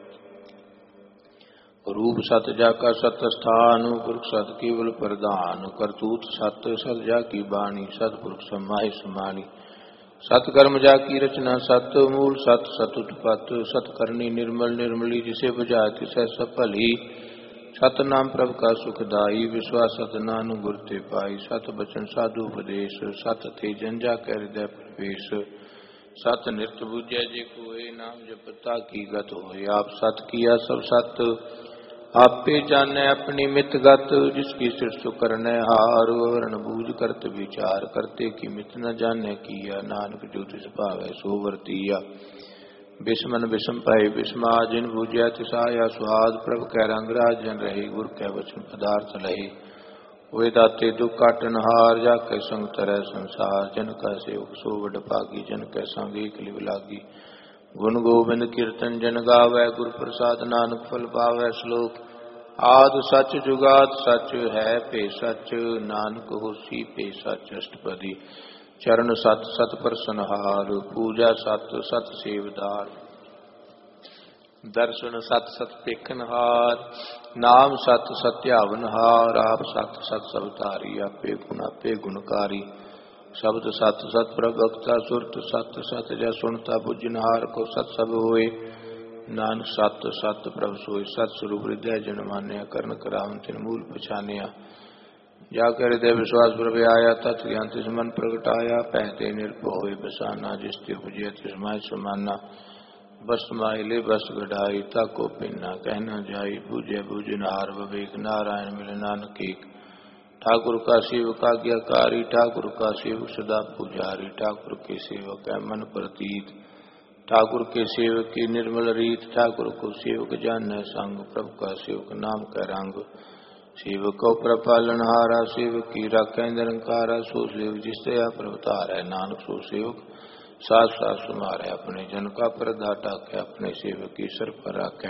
रूप सत जाका सत स्थान, पुरख सत केवल प्रधान। करतूत सत सत जाकी बाणी, सतपुरख समाहि समानी। सतकर्म जाकी रचना सत, मूल सत सत उत्पत। सतकर्णी निर्मल निर्मली, जिसे बुझाए तिसै सब भली। सतनाम प्रभु का सुखदाई, विश्वास सत नानु गुर ते पाई। सत बचन साधु उपदेश, सत थे जन जा कै हृदय प्रवेश। सत नित बुझै जे कोय, नाम जपता की गत होय। आप सत किया सब सत, आपे जाने अपनी मित गत। जिसकी सृष्टि करने हार, वर्ण बूझ करत विचार। करते की मित न जाने किया, नानक जो तिस भावै सो वर्तिया। बिस्मन बिस्म पाए बिस्मा, जिन बूझिया तिसाया स्वाद। प्रभु कै रंग राज जन रहे, गुर कै वचन पदार्थ लहे। वे दाते दुख काटन हार, जाके संग तरह संसार। जन का सेवक सो बड़ भागी, जन कै संग एक लिव लागी। गुण गोविंद कीर्तन जन गावै, गुर प्रसाद नानक फल पावै। श्लोक आद सच जुगाद सच है पे सच, नानक होसी पे सच। अष्टपदी चरण सत सत प्रसनहार, पूजा सत सत सेवदार। दर्शन सत सत पेखनहार, नाम सत सत्यावनहार। आप सत सत सब धारी, आपे गुणकारी। शब्द सत सत प्रभक्ता, सुरत सत सत जय सुनता। बुझनहार को सत सब होए, नानक सत सत प्रभु सोए। सत स्वरूप हृदय जन मान्या, कर्ण करावन तिन मूल पछानिया। जाकर हृदय विश्वास प्रभ आया, तत् ज्ञान तिस मन प्रगटाया। पहते निर्भय होए बसाना, जिस ते बुझिया तिस माय समाना। बस माइले बस गढ़ाई, ताको पिन्ना कहना जाई। बूझे बूझनहार विवेक, नारायण मिल नानक एक। ठाकुर का सेवक आज्ञाकारी, ठाकुर का सेवक सदा पुजारी। ठाकुर के सेवक है मन प्रतीत, ठाकुर के सेवक की निर्मल रीत। ठाकुर को सेवक जान संग, प्रभु का सेवक नाम का रंग। सेवक को प्रपालनहारा, सेवक की राखें निरंकारा। सो सेवक जिस दया प्रभुतार है, नानक सो सेवक साथ साथ सुमारे। अपने जन का परदा टाके, अपने सेवक की सर पर रखे।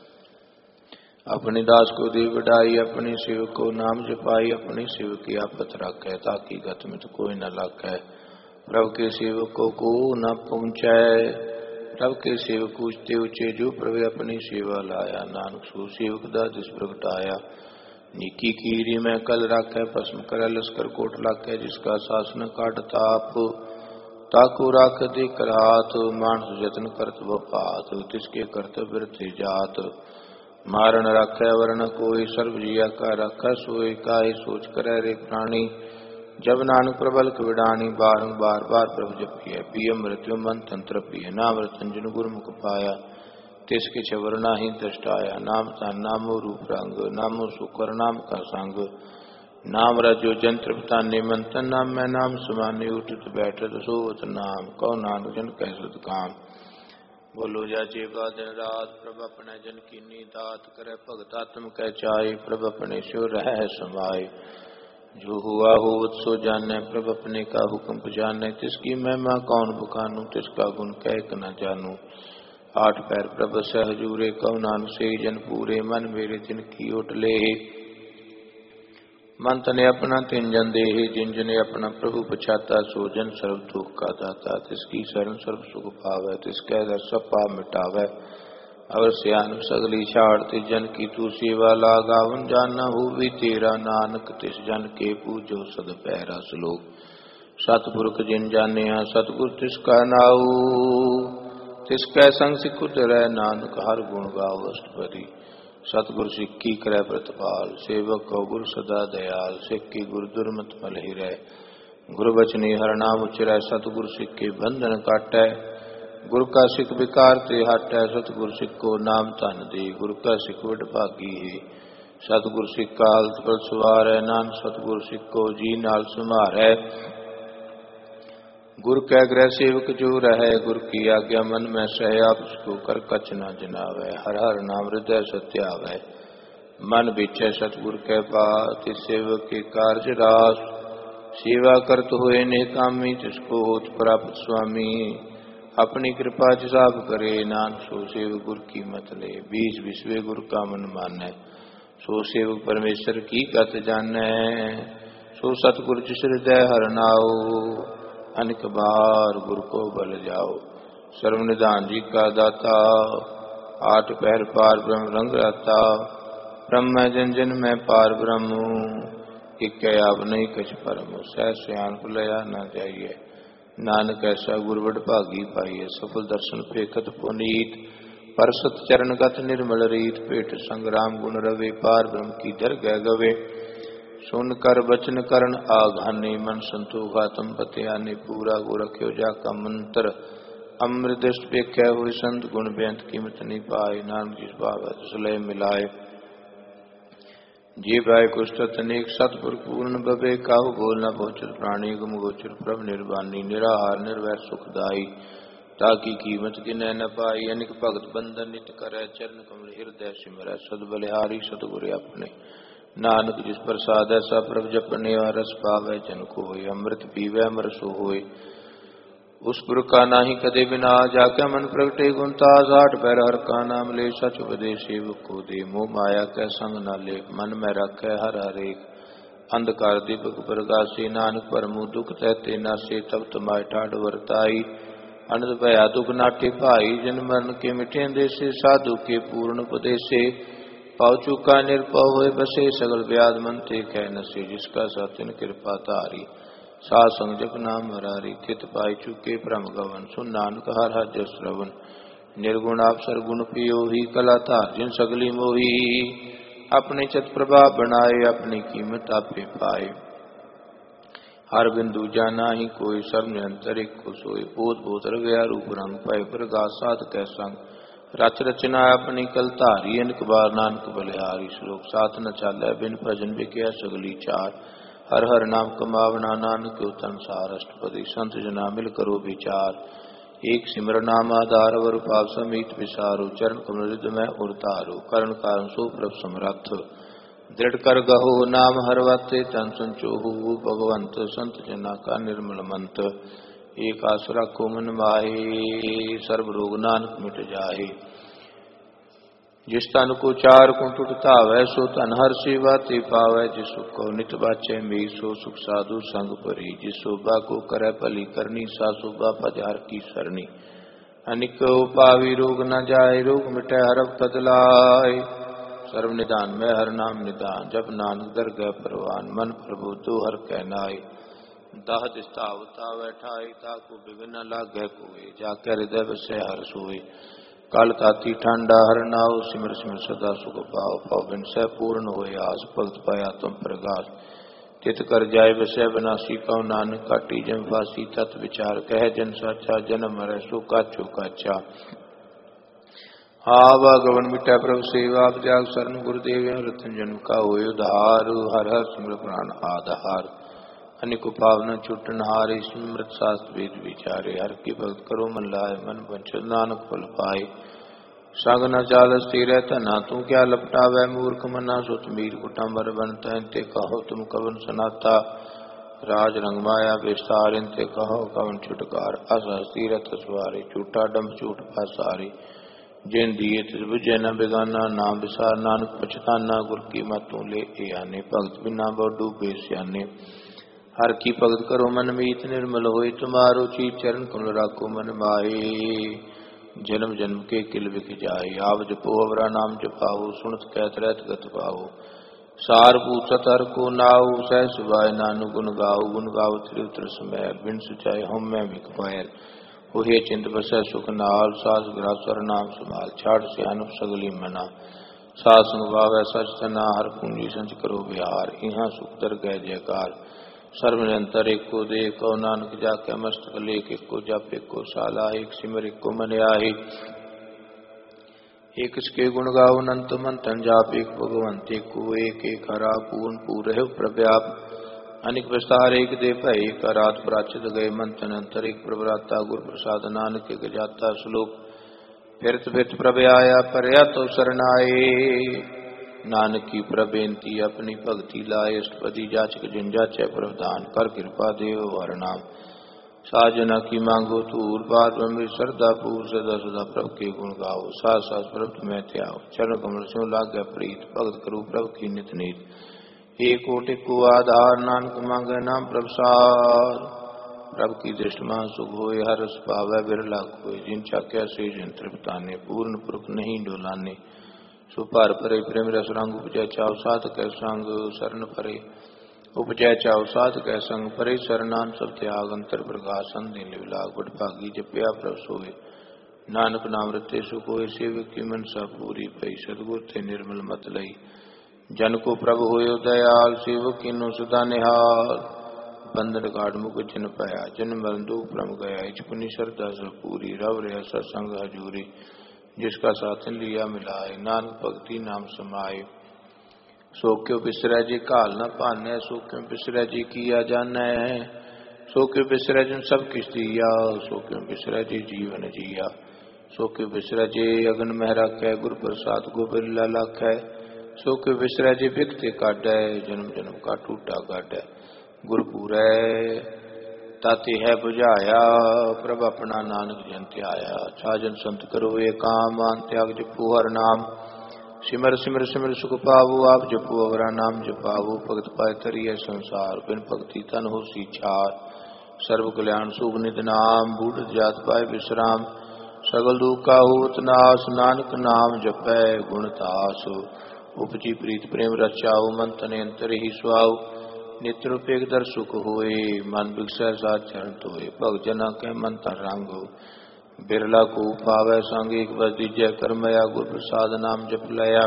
अपने दास को दे बढ़ाई, अपने सेवक को नाम जपाई। अपने सेवक की आपत रखे, ताकि गत में तो कोई न लाखे। प्रभु के सेवकों को न पहुँचे, प्रभु के सेवक ऊंचे ऊंचे, जो प्रभु अपनी सेवा लाया। नानक सो सेवक दास प्रगटाया। नीकी कीरी में कल राखे, भस्म करे लश्कर कोट लाखे। जिसका शासन काट ताप, ताकू राख दे कर हाथ। मानस जतन करत वो पात, तिसके कर्तव्य थे जात। मारण राखे वर्ण कोई, सर्व जिया का राखा सोई। काहे सोच करे रे प्राणी, जब नानक प्रबल विडानी। बारंबार बार प्रभु जपिए, पिय मृत्यु मन तंत्र पिय। नाम रतन जिन गुरमुख पाया, तिस किछ वरना ही दृष्टाया। नाम तन नामो रूप रंग, नामो सुकर नाम का संग। नाम रजो जंत्र बताने मंथन, नाम मैं नाम समाने उठत बैठत सोवत नाम। कौ नानक जन कह सत काम। बोलो जा जेबा दिन रात, प्रभ अपने जन कीनी दात। करे भगत आत्म कह चाय, प्रभ अपने स्यो रह समाये। जो हुआ होवत सो जाने, प्रभ अपने का हुक्म पजाने। तिसकी महिमा कौन बखानू, तिसका गुण कह क न जानू। आठ पैर प्रभ सहजूरे, कौ नानक से जन पूरे। मन मेरे तिनकी ओट ले, मन तने अपना तिन जन दे। जिन जने अपना प्रभु पछाता, सो जन सर्व दुख का दाता। तिसकी शरण सर्व सुख पावै, तिसकै दर सब पाप मिटावै। अवर सियान सगली छाड़, तिस जन की तू सेवा लागावन। जाना हो भी तेरा नानक, तिस जन के पूजो सद पैरा सलोक। सतपुरख जिन जानिया, सतगुर तिसका नाऊ। तिसकै संग सिख उतरै, नानक हर गुण गाओ अष्टपदी। सतगुर सिक्की करे प्रतिपाल, सेवक को गुर सदा दयाल। सिक्की गुर दुर्मत मल हिरै, गुर बचनी हर नाम उचरै। सतगुर सिक्के बंधन काटै, गुर का सिख विकार ते हटै। सतगुर सिक्को नाम धन दे, गुर का सिख वड भागी है। सतगुर सिक्का हलत पल सवारै, नानक सतगुर सिक्को जी नाल समारै। गुर कै ग्रह सेवक जो रहै, गुर की आज्ञा मन में सह। आप उसको कर कछ न जनावै, हर हर नाम हृदय सत्यावै। मन बिछै सतगुर कै पास, तिस सेवक के कार्य रास। सेवा करत हुए निकामी, तिसको होत प्राप्त स्वामी। अपनी कृपा जिसाब करे, नानक सो सेवक गुर की मत ले। बीस विश्वे गुर का मन मानै, सो सेवक परमेश्वर की गत जानै। सो सतगुर जिस हृदय हर नाओ, अनेक बार गुर को बल जाओ। सर्वनिधान जी का दाता, आठ पहर पार ब्रह्म रंग राता। ब्रह्म जन जन में पार ब्रह्म, एक आप नहीं कछ परम। सह सयान भुलया न जाइए, नानक ऐसा गुरवड भागी पाइए। सफल दर्शन पेखत पुनीत, परसत चरण गत निर्मल रीत। पेट संग्राम गुण रवे, पार ब्रह्म की दरगह गवे। सुन कर बचन करण आघाने, मन संतोख आत्म पत्याने। पूरा गो रख्यो जाका मंत्र, अमृत दृष्ट पेख्या हुए संत। गुण बेअंत कीमत नहीं पाए, नानक जिस भावै तिस लय मिलाए। जी भाई कुष्ठत अनेक सतपुर पूर्ण बबे, काहू बोल न पहुंचत प्राणी। गुम गोचर प्रभ निर्वाणी, निराहार निर्वैर सुखदाई। ताकि कीमत गिनੈ न पाई, अनिक भगत बंधन नित करै। चरण कमल हृदय सिमरै, सद बलिहारी सतगुर अपने। नानक जिस प्रसाद ऐसा प्रभ जपने, रस पावै जन कोय। अमृत पीवै अमर सो होय, उस पुर का नाही कदे बिना। जाके मन प्रगटे गुण तास, आठ पैर हर का नाम ले। सच उपदेश सेवक को दे, मोह माया कै संग न ले। मन में रखै हर हरेक, अंधकार दीपक प्रकाशे। नानक परमु दुख तहते नासे, तब तमाय ठाठ वरताई। अनंत भया दुख नाटे भाई, जन मरण के मिटे देसे। साधु के पूर्ण उपदेशे, पाव चुका निरपव होए बसे। सगल व्याध मन ते कह नसे, जिसका सतिन कृपा तारी। साध संग जप नाम हरारी, तित पाई चुके भ्रम गवन। सुन नानक हर हर जस श्रवण, निर्गुण आप सरगुण पियो ही। कला धार जिन सगली मोही, अपने चत प्रभाव बनाए। अपनी कीमत आपे पाए, हर बिंदु जाना ही कोई। सब निरंतर एक को सोए, बोध बोध रगया रूप रंग। पाए प्रगास साध कै संग, रच रचना अपनी कल धारी। अनक बार नानक बलिहारी, श्लोक सात न चालै बिन भजन बिकया सगली चार। हर हर नाम कमावना, नानक के संसार। अष्टपदी संत जना मिल करो विचार। एक सिमर नाम आधार, वर पाप समीत विसारो। चरण कमल हृदय में उरतारो, करण कारण सो प्रभ समरथ। दृढ़ कर गहो नाम हर वाते, तन संचोहु भगवंत। संत जना का निर्मल मंत, एक आसरा को मन माहे। सर्व रोग नानक मिट जाहे, जिस तन को चार को टुटता वै। सो तन हर सेवा ते पावै, जिस सुख को नित बाचे में। सो सुख साधु संग परी, जिस शोभा को करे भली करनी। सा शोभा पद हर की सरनी, अनिक पावी रोग न जाए। रोग मिटे हर पद लाए, सर्व निदान में हर नाम निदान। जब नानक दरगह परवान, मन प्रभु दो हर कहनाए। दाह दिस्तावता बैठाए, ताको बिघन न लागे कोय। जाके हृदय बसे हर सोए, काल ताती ठंडा हर नाव। सिमर सिमर सदा सुख पाओ, पाओ बिन सह पूर्ण होय आस। भगत पाया तुम प्रगास, तित कर जाय बसै बिनासी। कहो नानक काटी जम फांसी, तत् विचार कह जन साचा। जन्म मरै सो काचो काचा, आवा गवन मिटै प्रभु सेवा आप जाग सरन गुरुदेव रतन जन्म का होय उधार हर हर सिमर प्राण आधार अनिक पावन छुटन हारे सिमरत शास्त्र वेद विचारे हर की भक्त करो मन लाए मन वंचन नानक फल पाए संग न चाल स्थिर तना तू क्या लपटावै मूर्ख मना सुत मीर कुटम्बर बनता ते कहो तुम कवन सनाता राज रंग माया विस्तार इनते कहो कवन छुटकार अस तीरथ सवारी झूठा डम झूठ पासारी जिन दिए तिस बुझे न बेगाना नाम विसार नानक पछताना गुर की मतों ले आने भगत बिना बहु डूबे सियाने हर की भगत करो मन मीत निर्मल होय तुम्हारो चीत चरण कमल राखो मन माहे जन्म जन्म के किल बिख जाए आव जपो अवरा नाम जपाओ सुनत कहत रहत गत पाओ सार पूछत हर को नाऊ सह सुभाय नानु गुण गाओ त्रिउत्र समय बिन सुचाए हम मैं मिक पायल ओहे चिंत बसै सुख नाल सास ग्रासर नाम संभाल छाड़ से अनुप सगली मना सास संगवावै सच तना हर पूंजी संच करो बिहार इहाँ सुख दर गए जयकार सर्व निरंतर एक को दे को नानक जाके मस्तक लेख एक को जप एक को साला एक सिमर एक को मन आही एक इसके गुण गाओ अनंत मंथन जाप एक भगवंत एक को एक हरा पूर्ण पूरे प्रव्याप अनिक विस्तार एक दे भय एक रात प्राचित गए मंथन अंतर एक प्रभराता गुरु प्रसाद नानक एक जाता श्लोक फिरत फिरत प्रभ आया परया तो शरणाए नानक की प्रबेनती अपनी भक्ति लाए अष्टपदी जाचक जिन जाचै प्रवधान कर कृपा देव वर नाम साजना की मांगो तूर बात में श्रद्धा पूर सदा सदा प्रभ के गुण गाओ सास सास प्रभ में त्याओ चरण कमल स्यों लाग गया प्रीत भगत करो प्रभ की नित नीत एक कोटि को आधार नानक मांगे नाम प्रसार प्रभ की दृष्टि मान सुख होए हर रस पावै बिरला कोई जिन चाक्या से जिन तृप्ताने पूर्ण पुरख नहीं डोलाने सुपार परे प्रेम रस रंग उपजय चाव साध कै संग शरण परे उपजय चाव साध कै संग परे शरणान सब त्याग अंतर प्रकाशन दिन विलाग बड़ भागी जपया प्रभ सोए नानक नाम रते सुख होए सेवक की मनसा पूरी पई सदगुर थे निर्मल मत लई जन को प्रभु होयो दयाल सेवक किन्नु सदा निहाल बंधन गाढ़ मुख जिन पाया जन मरण दो प्रम गया इच पुनि श्रद्धा सब पूरी रव रहा सत्संग हजूरी जिसका साथन लिया मिलाए नानक भक्ति नाम समाये सो क्यों बिसरै जी काल न पाने सो क्यों बिसरै जी किया जाना है सो क्यों बिसरै जिन सब किस दिया सो क्यों बिसरै जी जीवन जिया सो क्यों बिसरै जी अगन महरा कै गुरु प्रसाद गोबिर लाख है सो के विसरै जी विकते काटै जन्म जन्म का टूटा काटै गुरपुरै ताते है बुझाया प्रभ अपना नानक जन त्याया छाजन संत करो ये काम मान त्याग जपो हर नाम सिमर सिमर सिमर सुख पावो आप जपो अवरा नाम जपावो भगत पाए तरिय संसार बिन भक्ति तन हो सी छार सर्व कल्याण शुभ नित नाम बूढ़ जात पाए विश्राम सगल दुख का होत नाश नानक नाम जपै गुण तास उपजी प्रीत प्रेम रचाओ मन तने अंतर ही सुआओ नित्य रूपेक दर सुख होए मन बिगसै साथ चरण धोए भग जना के मन तर रंगो बिरला को पावै संग एक बस दीजय करमया गुरु प्रसाद नाम जप लया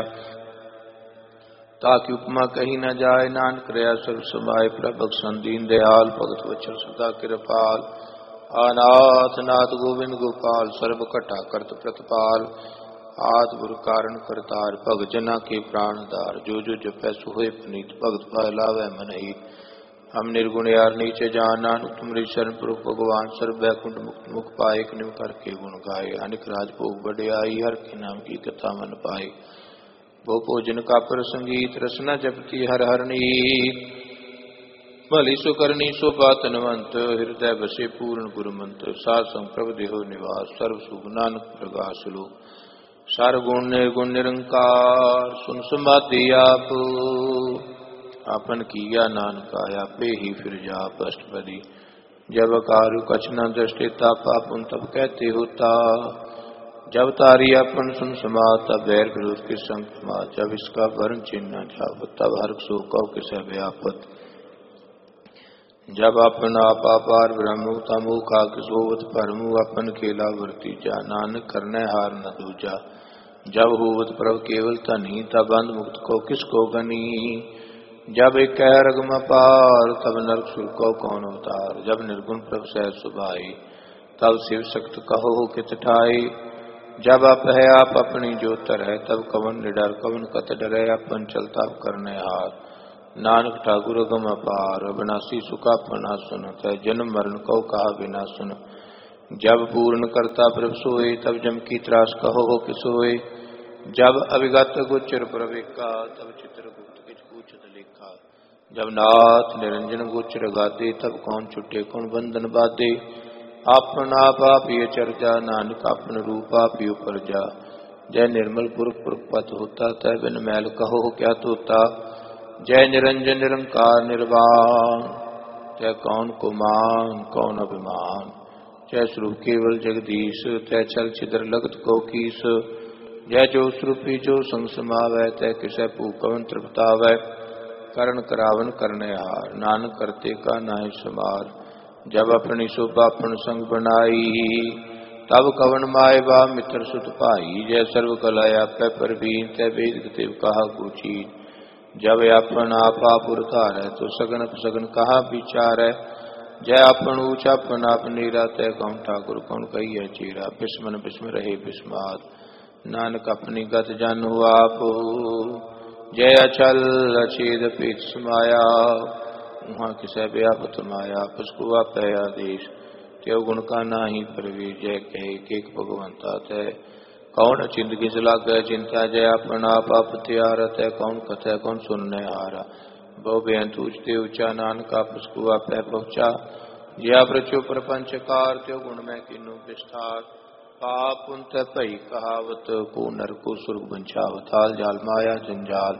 ताकि उपमा कही न जाए नानक रया सर्व समाय प्रभक संदीन दयाल भगत वचन सदा कृपाल अनाथ नाथ गोविंद गोपाल सर्व कटा करत प्रतिपाल आद गुरु कारण करतार भगत जना के प्राणदार जो जो जपै सुहे पुनीत भगत पालावै मन ही हम निर्गुण यार नीचे जाना तुमरी शरण प्रभु भगवान सर्व बैकुंठ मुक्त मुख पाए निम करके गुण गाए अनिक राज भोग बढ़ियाई हर के नाम की कथा मन पाए वो भोजन का प्रसंगीत रसना जपती हर हरनीत भली सो करनी सो बातनवंत हृदय बसे पूर्ण गुरु मंत्र साध संग प्रभ देहो निवास सर्व सुख नानक प्रकाश लो सर्वगुण निर्गुण निरंकार सुन समाधि आप आपन किया नानक आया पे ही फिर जाप अष्टपदी जब कारु कछ न दृष्टि तापा पुन तब कहते होता जब तारी अपन सुन समात तब बैर विरोध के संग समात जब इसका वर्ण चिन्ह जाप तब हर सो कौ किस व्यापत जब अपन आपार ब्रह्म तमुखा किसोवत परमु अपन खेला वर्ती जा नानक करने हार न दूजा जब होवत प्रभ केवल तनी तब बंद मुक्त को किसको गनी जब एक कह रगम पार तब नरक सुर को कौन उतार जब निर्गुण प्रभ सह सुभाई तब शिव शक्त कहो कित ठाई जब आप है आप अपनी जो तरह तब कवन निडर कवन कत डरे अपन चलता करने हार। नानक ठाकुर गम अपार अविनाशी सुखा पना सुनत है जन्म मरण को कहा बिना सुन। जब पूर्ण करता प्रभ सोए तब जम की त्रास कहो किसोए। जब अभिगत गोचर प्रवेका तब चित्रगुप्त किच पूछत लेखा। जब नाथ निरंजन गोचर गादे तब कौन छुटे कौन बंधन बाधे। आपन आप ये चर्चा नानक अपन रूप आप ही ऊपर जा। जय निर्मल पुरख पुरखपत होता तय बिन मैल कहो क्या तोता। जय निरंजन निरंकार निर्वाण तय कौन को मान कौन अभिमान। जय स्वरूप केवल जगदीश तय छल छिदर लगत को कीस। जय जो स्वरूपी जो संग समावै तय किसै पूकवन तृप्तावै। करण करावन करने हार नानक करते का नाहि समार। जब अपनी शोभा अपन संग बनाई तब कवन माए बा मित्र सुत भाई। जय सर्व कला आपै परवीन तय वेद देव कहा पूछी। जब अपन आपा पुरधार है तो सगन सगन कहा विचार है। जय अपन ऊंचा अपन आप नीरा तय कौन ठाकुर कौन कही है चीरा। बिस्मन बिस्म रहे बिस्मात नानक अपनी गत जन आप। जय अचल अछेद पीत समाया वहाँ किसे व्यापत माया। पुष्को आप आदेश त्यो गुण का नाही प्रवीर। जय कहे केक भगवंता तय कौन चिंत किस लाग चिंता। जय अपन आप त्यारत है कौन कथा कौन सुनने हारा। बहु बेअंत ऊंचते ऊंचा नानक पुष्को आप पहुंचा। जया प्रचो प्रपंच कार त्यो गुण में किन्नु विस्तार। पाप पुंत भई कहावत को नर को सुर्ग बंछावत। हाल जाल माया जंजाल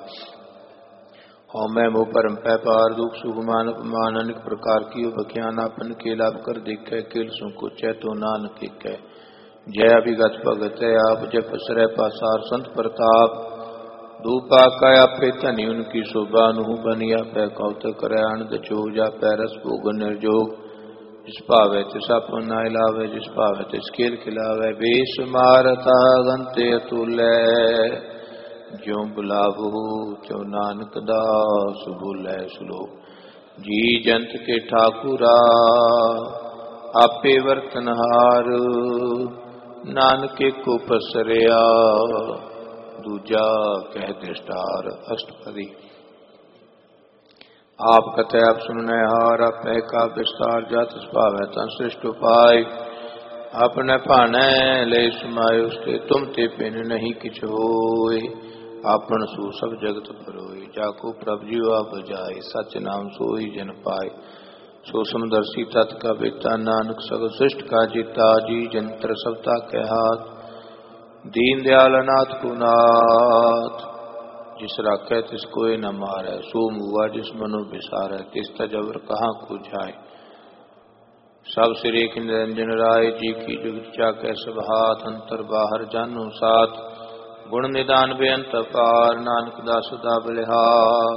हो मैं मोह परम पै पार। दुख सुख मान अपमान अनेक प्रकार की बख्यान आपन के लाभ कर देखे। केल सुकुच तो नानक के जय अभिगत भगत आप। जय पसरै पासार संत प्रताप। दूपा काया पे धनी उनकी शोभा। नुह बनिया पै कौत करे आनंद चो। जा पै रस भोग निर्जोग। जिस पावे तिस अपन नाय लावे जिस पावे तिस खेल खिलावे। बेस मारता गंते अतुलै ज्यों बुलावो त्यों नानक दास बोलै श्लोक। जी जंत के ठाकुरा आपे वर्तनहार। नानके को पसरिया दूजा कह दृष्टार। अष्टपदी आप कथे आप सुनने हार आप का विस्तार। जात भाव है तन श्रेष्ठ उपाय। अपने पाने ले समाये उसके तुम ते पिन नहीं किछ होय। आपन सु सब जगत परोय। जाको प्रभ जी आप जाय सच नाम सोई जन पाए। सो समदर्शी तत् का बेता नानक सगल श्रेष्ठ का जीता। जी जंत्र सबता के हाथ दीन दयाल अनाथ को नाथ। जिस राखे तिस कोई न मारे सो मुआ जिस मनो बिसारे। तिस तजवर कहाँ को जाए सब सिर एक निरंजन राय। जी की जुगत चाके सब हाथ अंतर बाहर जानो साथ। गुण निदान बेअंत पार नानक दास सदा बलिहार।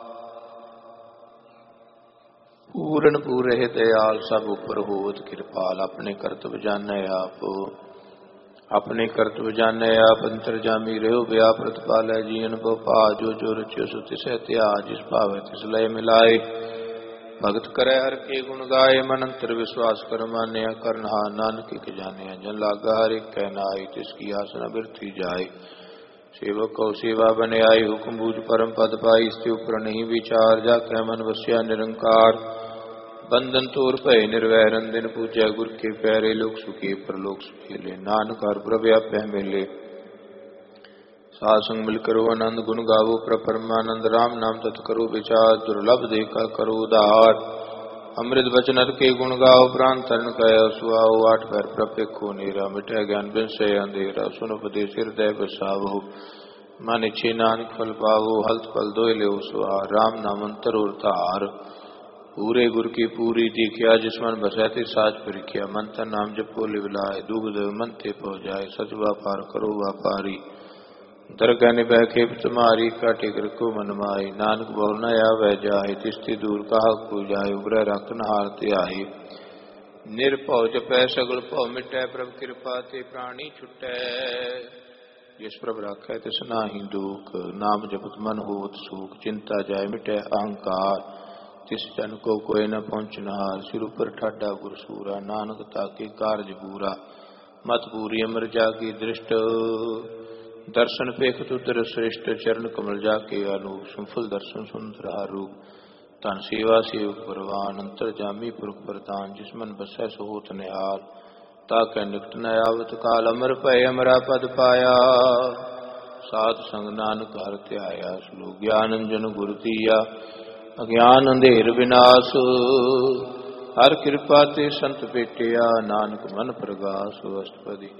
पूरन पूरे दयाल सब उपर होत कृपाल। अपने कर्तव्य जाने आप अपने कर्तव्य जाने आप अंतर्जामी रहो व्याप प्रतिपाल है। जी अनुभव पा जो जो रचो सो तिसै त्याग। जिस भावे तिस लय मिलाए भगत करे हर के गुण गाये। मन अंतर विश्वास कर मान्य करनहा नानक के जाने। जन लागा हर एक कह नाई तिसकी आसना बिरथी जाए। सेवक को सेवा बने आई हुक्म बूझ परम पद पाई। इसके ऊपर नहीं विचार जा कह मन वस्या निरंकार। बंधन तोर भय निर्वैर दिन पूजै गुर के प्यारे। लोक सुखी परलोक सुखेले नानक हर प्रभ आपै मेले। साध संग मिल करो आनंद गुण गावो प्रभ परमानंद। राम नाम तत् करो विचार दुर्लभ देखा करो उदार। अमृत वचन के गुण गाओ प्राण तरण कया सुआओ। आठ पैर प्रपेखो नीरा मिटै ज्ञान बिन से अंधेरा। सुन उपदेश हृदय बसावो मन इच्छे नानक फल पावो। हल्त पल दोय ले सुआर राम नाम अंतर और तार। पूरे गुर की पूरी दीखिया जिसमन बसैती साज परिख्या। मंत्र नाम जपो लिवलाए दुग्ध मन ते पो जाए। सच व्यापार करो व्यापारी दरगाह निभै खेप तुम्हारी। काटे कर को मन माई नानक बहु न आवे जाए। तिस्ती दूर कहा को जाए उग्र रखन हार त्याई। निरभौ जपै सगल भौ मिटै प्रभ कृपा ते प्राणी छुटै। जिस प्रभ राखै तिस नाहि दुख नाम जपत मन होत सुख। चिंता जाय मिटै अहंकार तिस जन को कोई न पहुँचनहार। सिर ऊपर ठाडा गुरसूरा नानक ताके कारज पूरा। मत पूरी अमर जाकी दृष्ट, दर्शन पेख तुदर श्रेष्ठ, चरण कमल जाके आलोक, संफल दर्शन सुंदर रूप, धन सेवा सेवक परवान, अंतर जामी पुरख प्रधान, जिस मन बसै सो होत निहाल, ताकै निकट न आवत काल, अमर भय अमरा पद पाया, साध संग नानक हर ध्याया, श्लोक ज्ञान अंजन गुरु दिया, अज्ञान अंधेर विनाश, हर कृपा ते संत भेटिया, नानक मन प्रगास। अष्टपदी।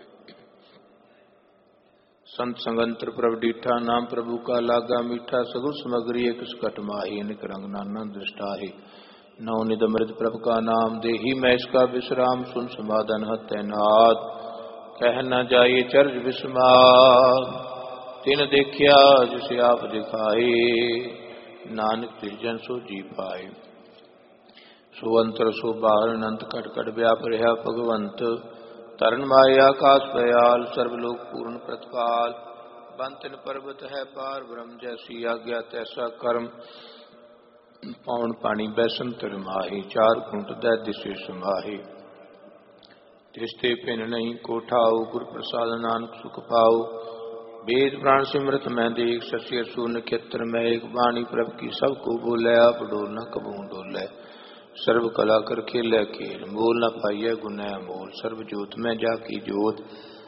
संत संगंतर प्रभ डीठा, नाम प्रभु का लागा मीठा, सगुल समगरी एक सकट माही, अनिक रंग नाना दृष्टाही, नवनिध अमृत प्रभ का नाम देही, मैं इसका विश्राम, सुन समाधान हत्य नाद, कह न जाइए चर्ज विस्माद, तिन देखिया जिसे आप दिखाए, नानक तिरजन सो जी पाए, सो अंतर सो बाहर, अनंत कट कट व्याप रहा भगवंत, तरन माया आकाश दयाल, सर्वलोक पूर्ण प्रतिपाल, बंतन पर्वत है पार ब्रह्म, जैसी आज्ञा तैसा कर्म, पौन पानी बैसन तर माही, चार कुंट दै दिशे समाही, तिस्ते पिन नहीं कोठाओ, गुर प्रसाद नानक सुख पाओ, वेद प्राण सिमृत मैं देख, शशि असुर नक्षत्र में एक, वाणी प्रभ की सबको बोले, आप डोल न कबू डोले, सर्व कला कर खेलै खेल, मोल न पाइय गुनै मोल, सर्व जोत में जाकी जोत,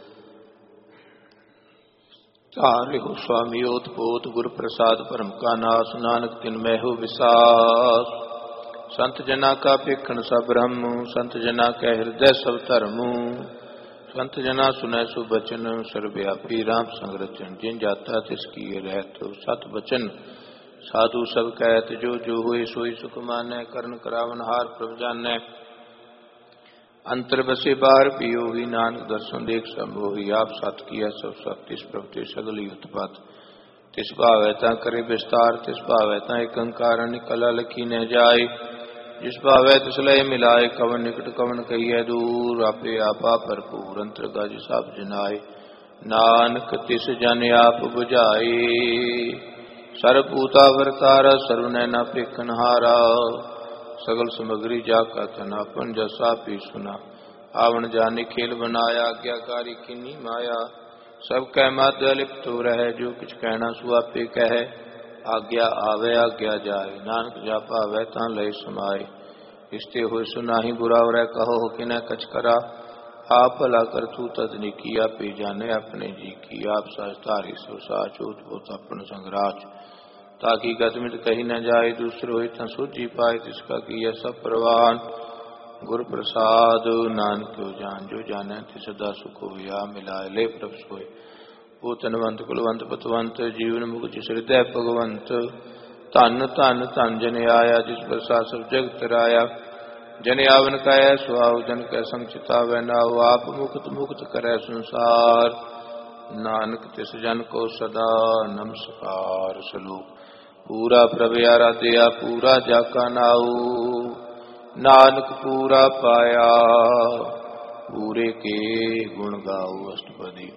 तारे हो स्वामी ओत पोत, गुर प्रसाद परम का नाश, नानक तिन मैं हो विसास, संत जना का पेखन सब ब्रह्म, संत जना के हृदय सब धर्म, संत जना सुनै सु बचन, सर्वव्यापी राम संग रचन, जिन जाता तिसकी रहत, सत बचन साधु सब कहत, जो जो हुए सोई सुख मानै, करण करावन हार प्रभ जानै, अंतर बसे बार पियोगी, नानक दर्शन देख संभोगी, आप सत किया सब सत, तिस प्रभ ते सगली उत्पत, तिस भावै ता करे विस्तार, तिस भावै ता एक अंकार, निकला लखी न जाय, जिस भावै तिस लय मिलाए, कवन निकट कवन कहिए दूर, आपे आपा भरपूर, अंतर गज सब जनाए, नानक तिस जन आप बुझाए, सर्वभूता वर्तारा, सर्व नैना पेखन हारा, सगल समग्री जाका तन, अपन जसा पी सुना, आवन जाने खेल बनाया, आज्ञाकारी किन्नी माया, सब कह माध्य लिप्त हो रहे, जो कुछ कहना सुआपे कहे, आज्ञा आवे आज्ञा जाए, नानक जापा वह ता लय समाए, इसते हो सुना ही बुरा रह, कहो कि न कछ करा, आप भला कर तू तदनी की, आपे जाने अपने जी की, आप साधारी सो साच, ओत अपन संगराच, ताकि गतमित कही न जाए, दूसरो हो तं सूझी पाए, तिसका किया सब प्रवान, गुर प्रसाद नानक को जान, जो जाने ति सदा सुख होया, मिलाए ले प्रभ सोए, वो तनवंत कुलवंत पतवंत, जीवन मुख जिस हृदय भगवंत, धन धन धन जन आया, जिस प्रसाद सब जग तराया, जन आवन कह सुहाव, जन कै संग चितावै नाउ, आप मुक्त मुक्त करे संसार, नानक तिस जन को सदा नमस्कार। श्लोक पूरा प्रभ आराध्या, पूरा जाका नाऊ, नानक पूरा पाया, पूरे के गुण गाओ। अष्टपदी।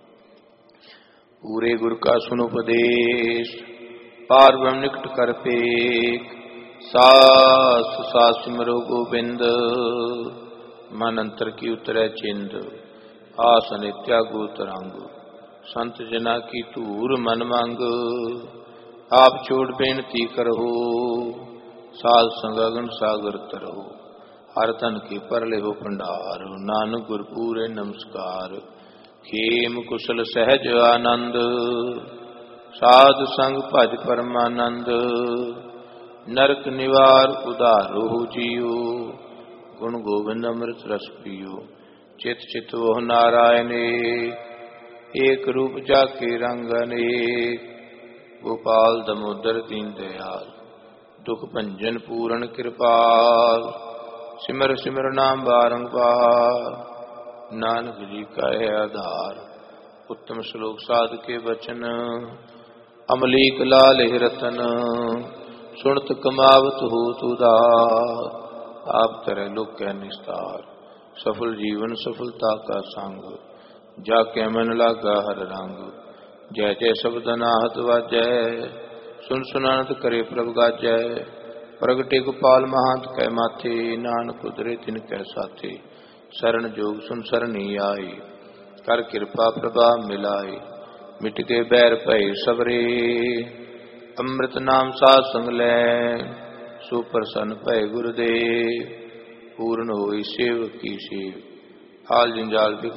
पूरे गुर का सुनो उपदेश, पार ब्रह्म निकट कर पेख, सास सास सिमरो गोबिंद, मन अंतर की उतरै चिंद, आस अनित्या गो तरंग, संत जना की धूर मन मंग, आप छोड़ बेनती करहो, साध संगन सागर तरहो, हर तन के पर लेहो भंडार, नानक गुर पूरे नमस्कार, खेम कुशल सहज आनंद, साध संग भज परमानंद, नरक निवार उदारो जियो, गुण गोविंद अमृत रस पियो, चित चित वह नारायण एक रूप जाके रंग अनेक, गोपाल दमोदर दीन दयाल, दुख भंजन पूरण कृपाल, सिमर सिमर नाम बारंबार, नानक जी का है आधार। उत्तम श्लोक साध के वचन, अमलीक लाल रतन, सुनत कमावत हो तुदार, आप तरह लोक कै निस्तार, सफल जीवन सफलता का संग, जाके मन लागा हर रंग, जय जय शब्द अनाहत वाजय, सुन सुनानत करे प्रभ गाजय, प्रगटे गोपाल महांत कै माथे, नानक उदरे तिन कै साथे, शरण जोग सुन सरनी आई। कर कृपा प्रभाव मिलाई, मिट के बैर भय सबरे। अमृत नाम साध संग लै, सुप्रसन्न भय गुरुदेव। पूर्ण होई सेवक की सेव, हाल जंजाल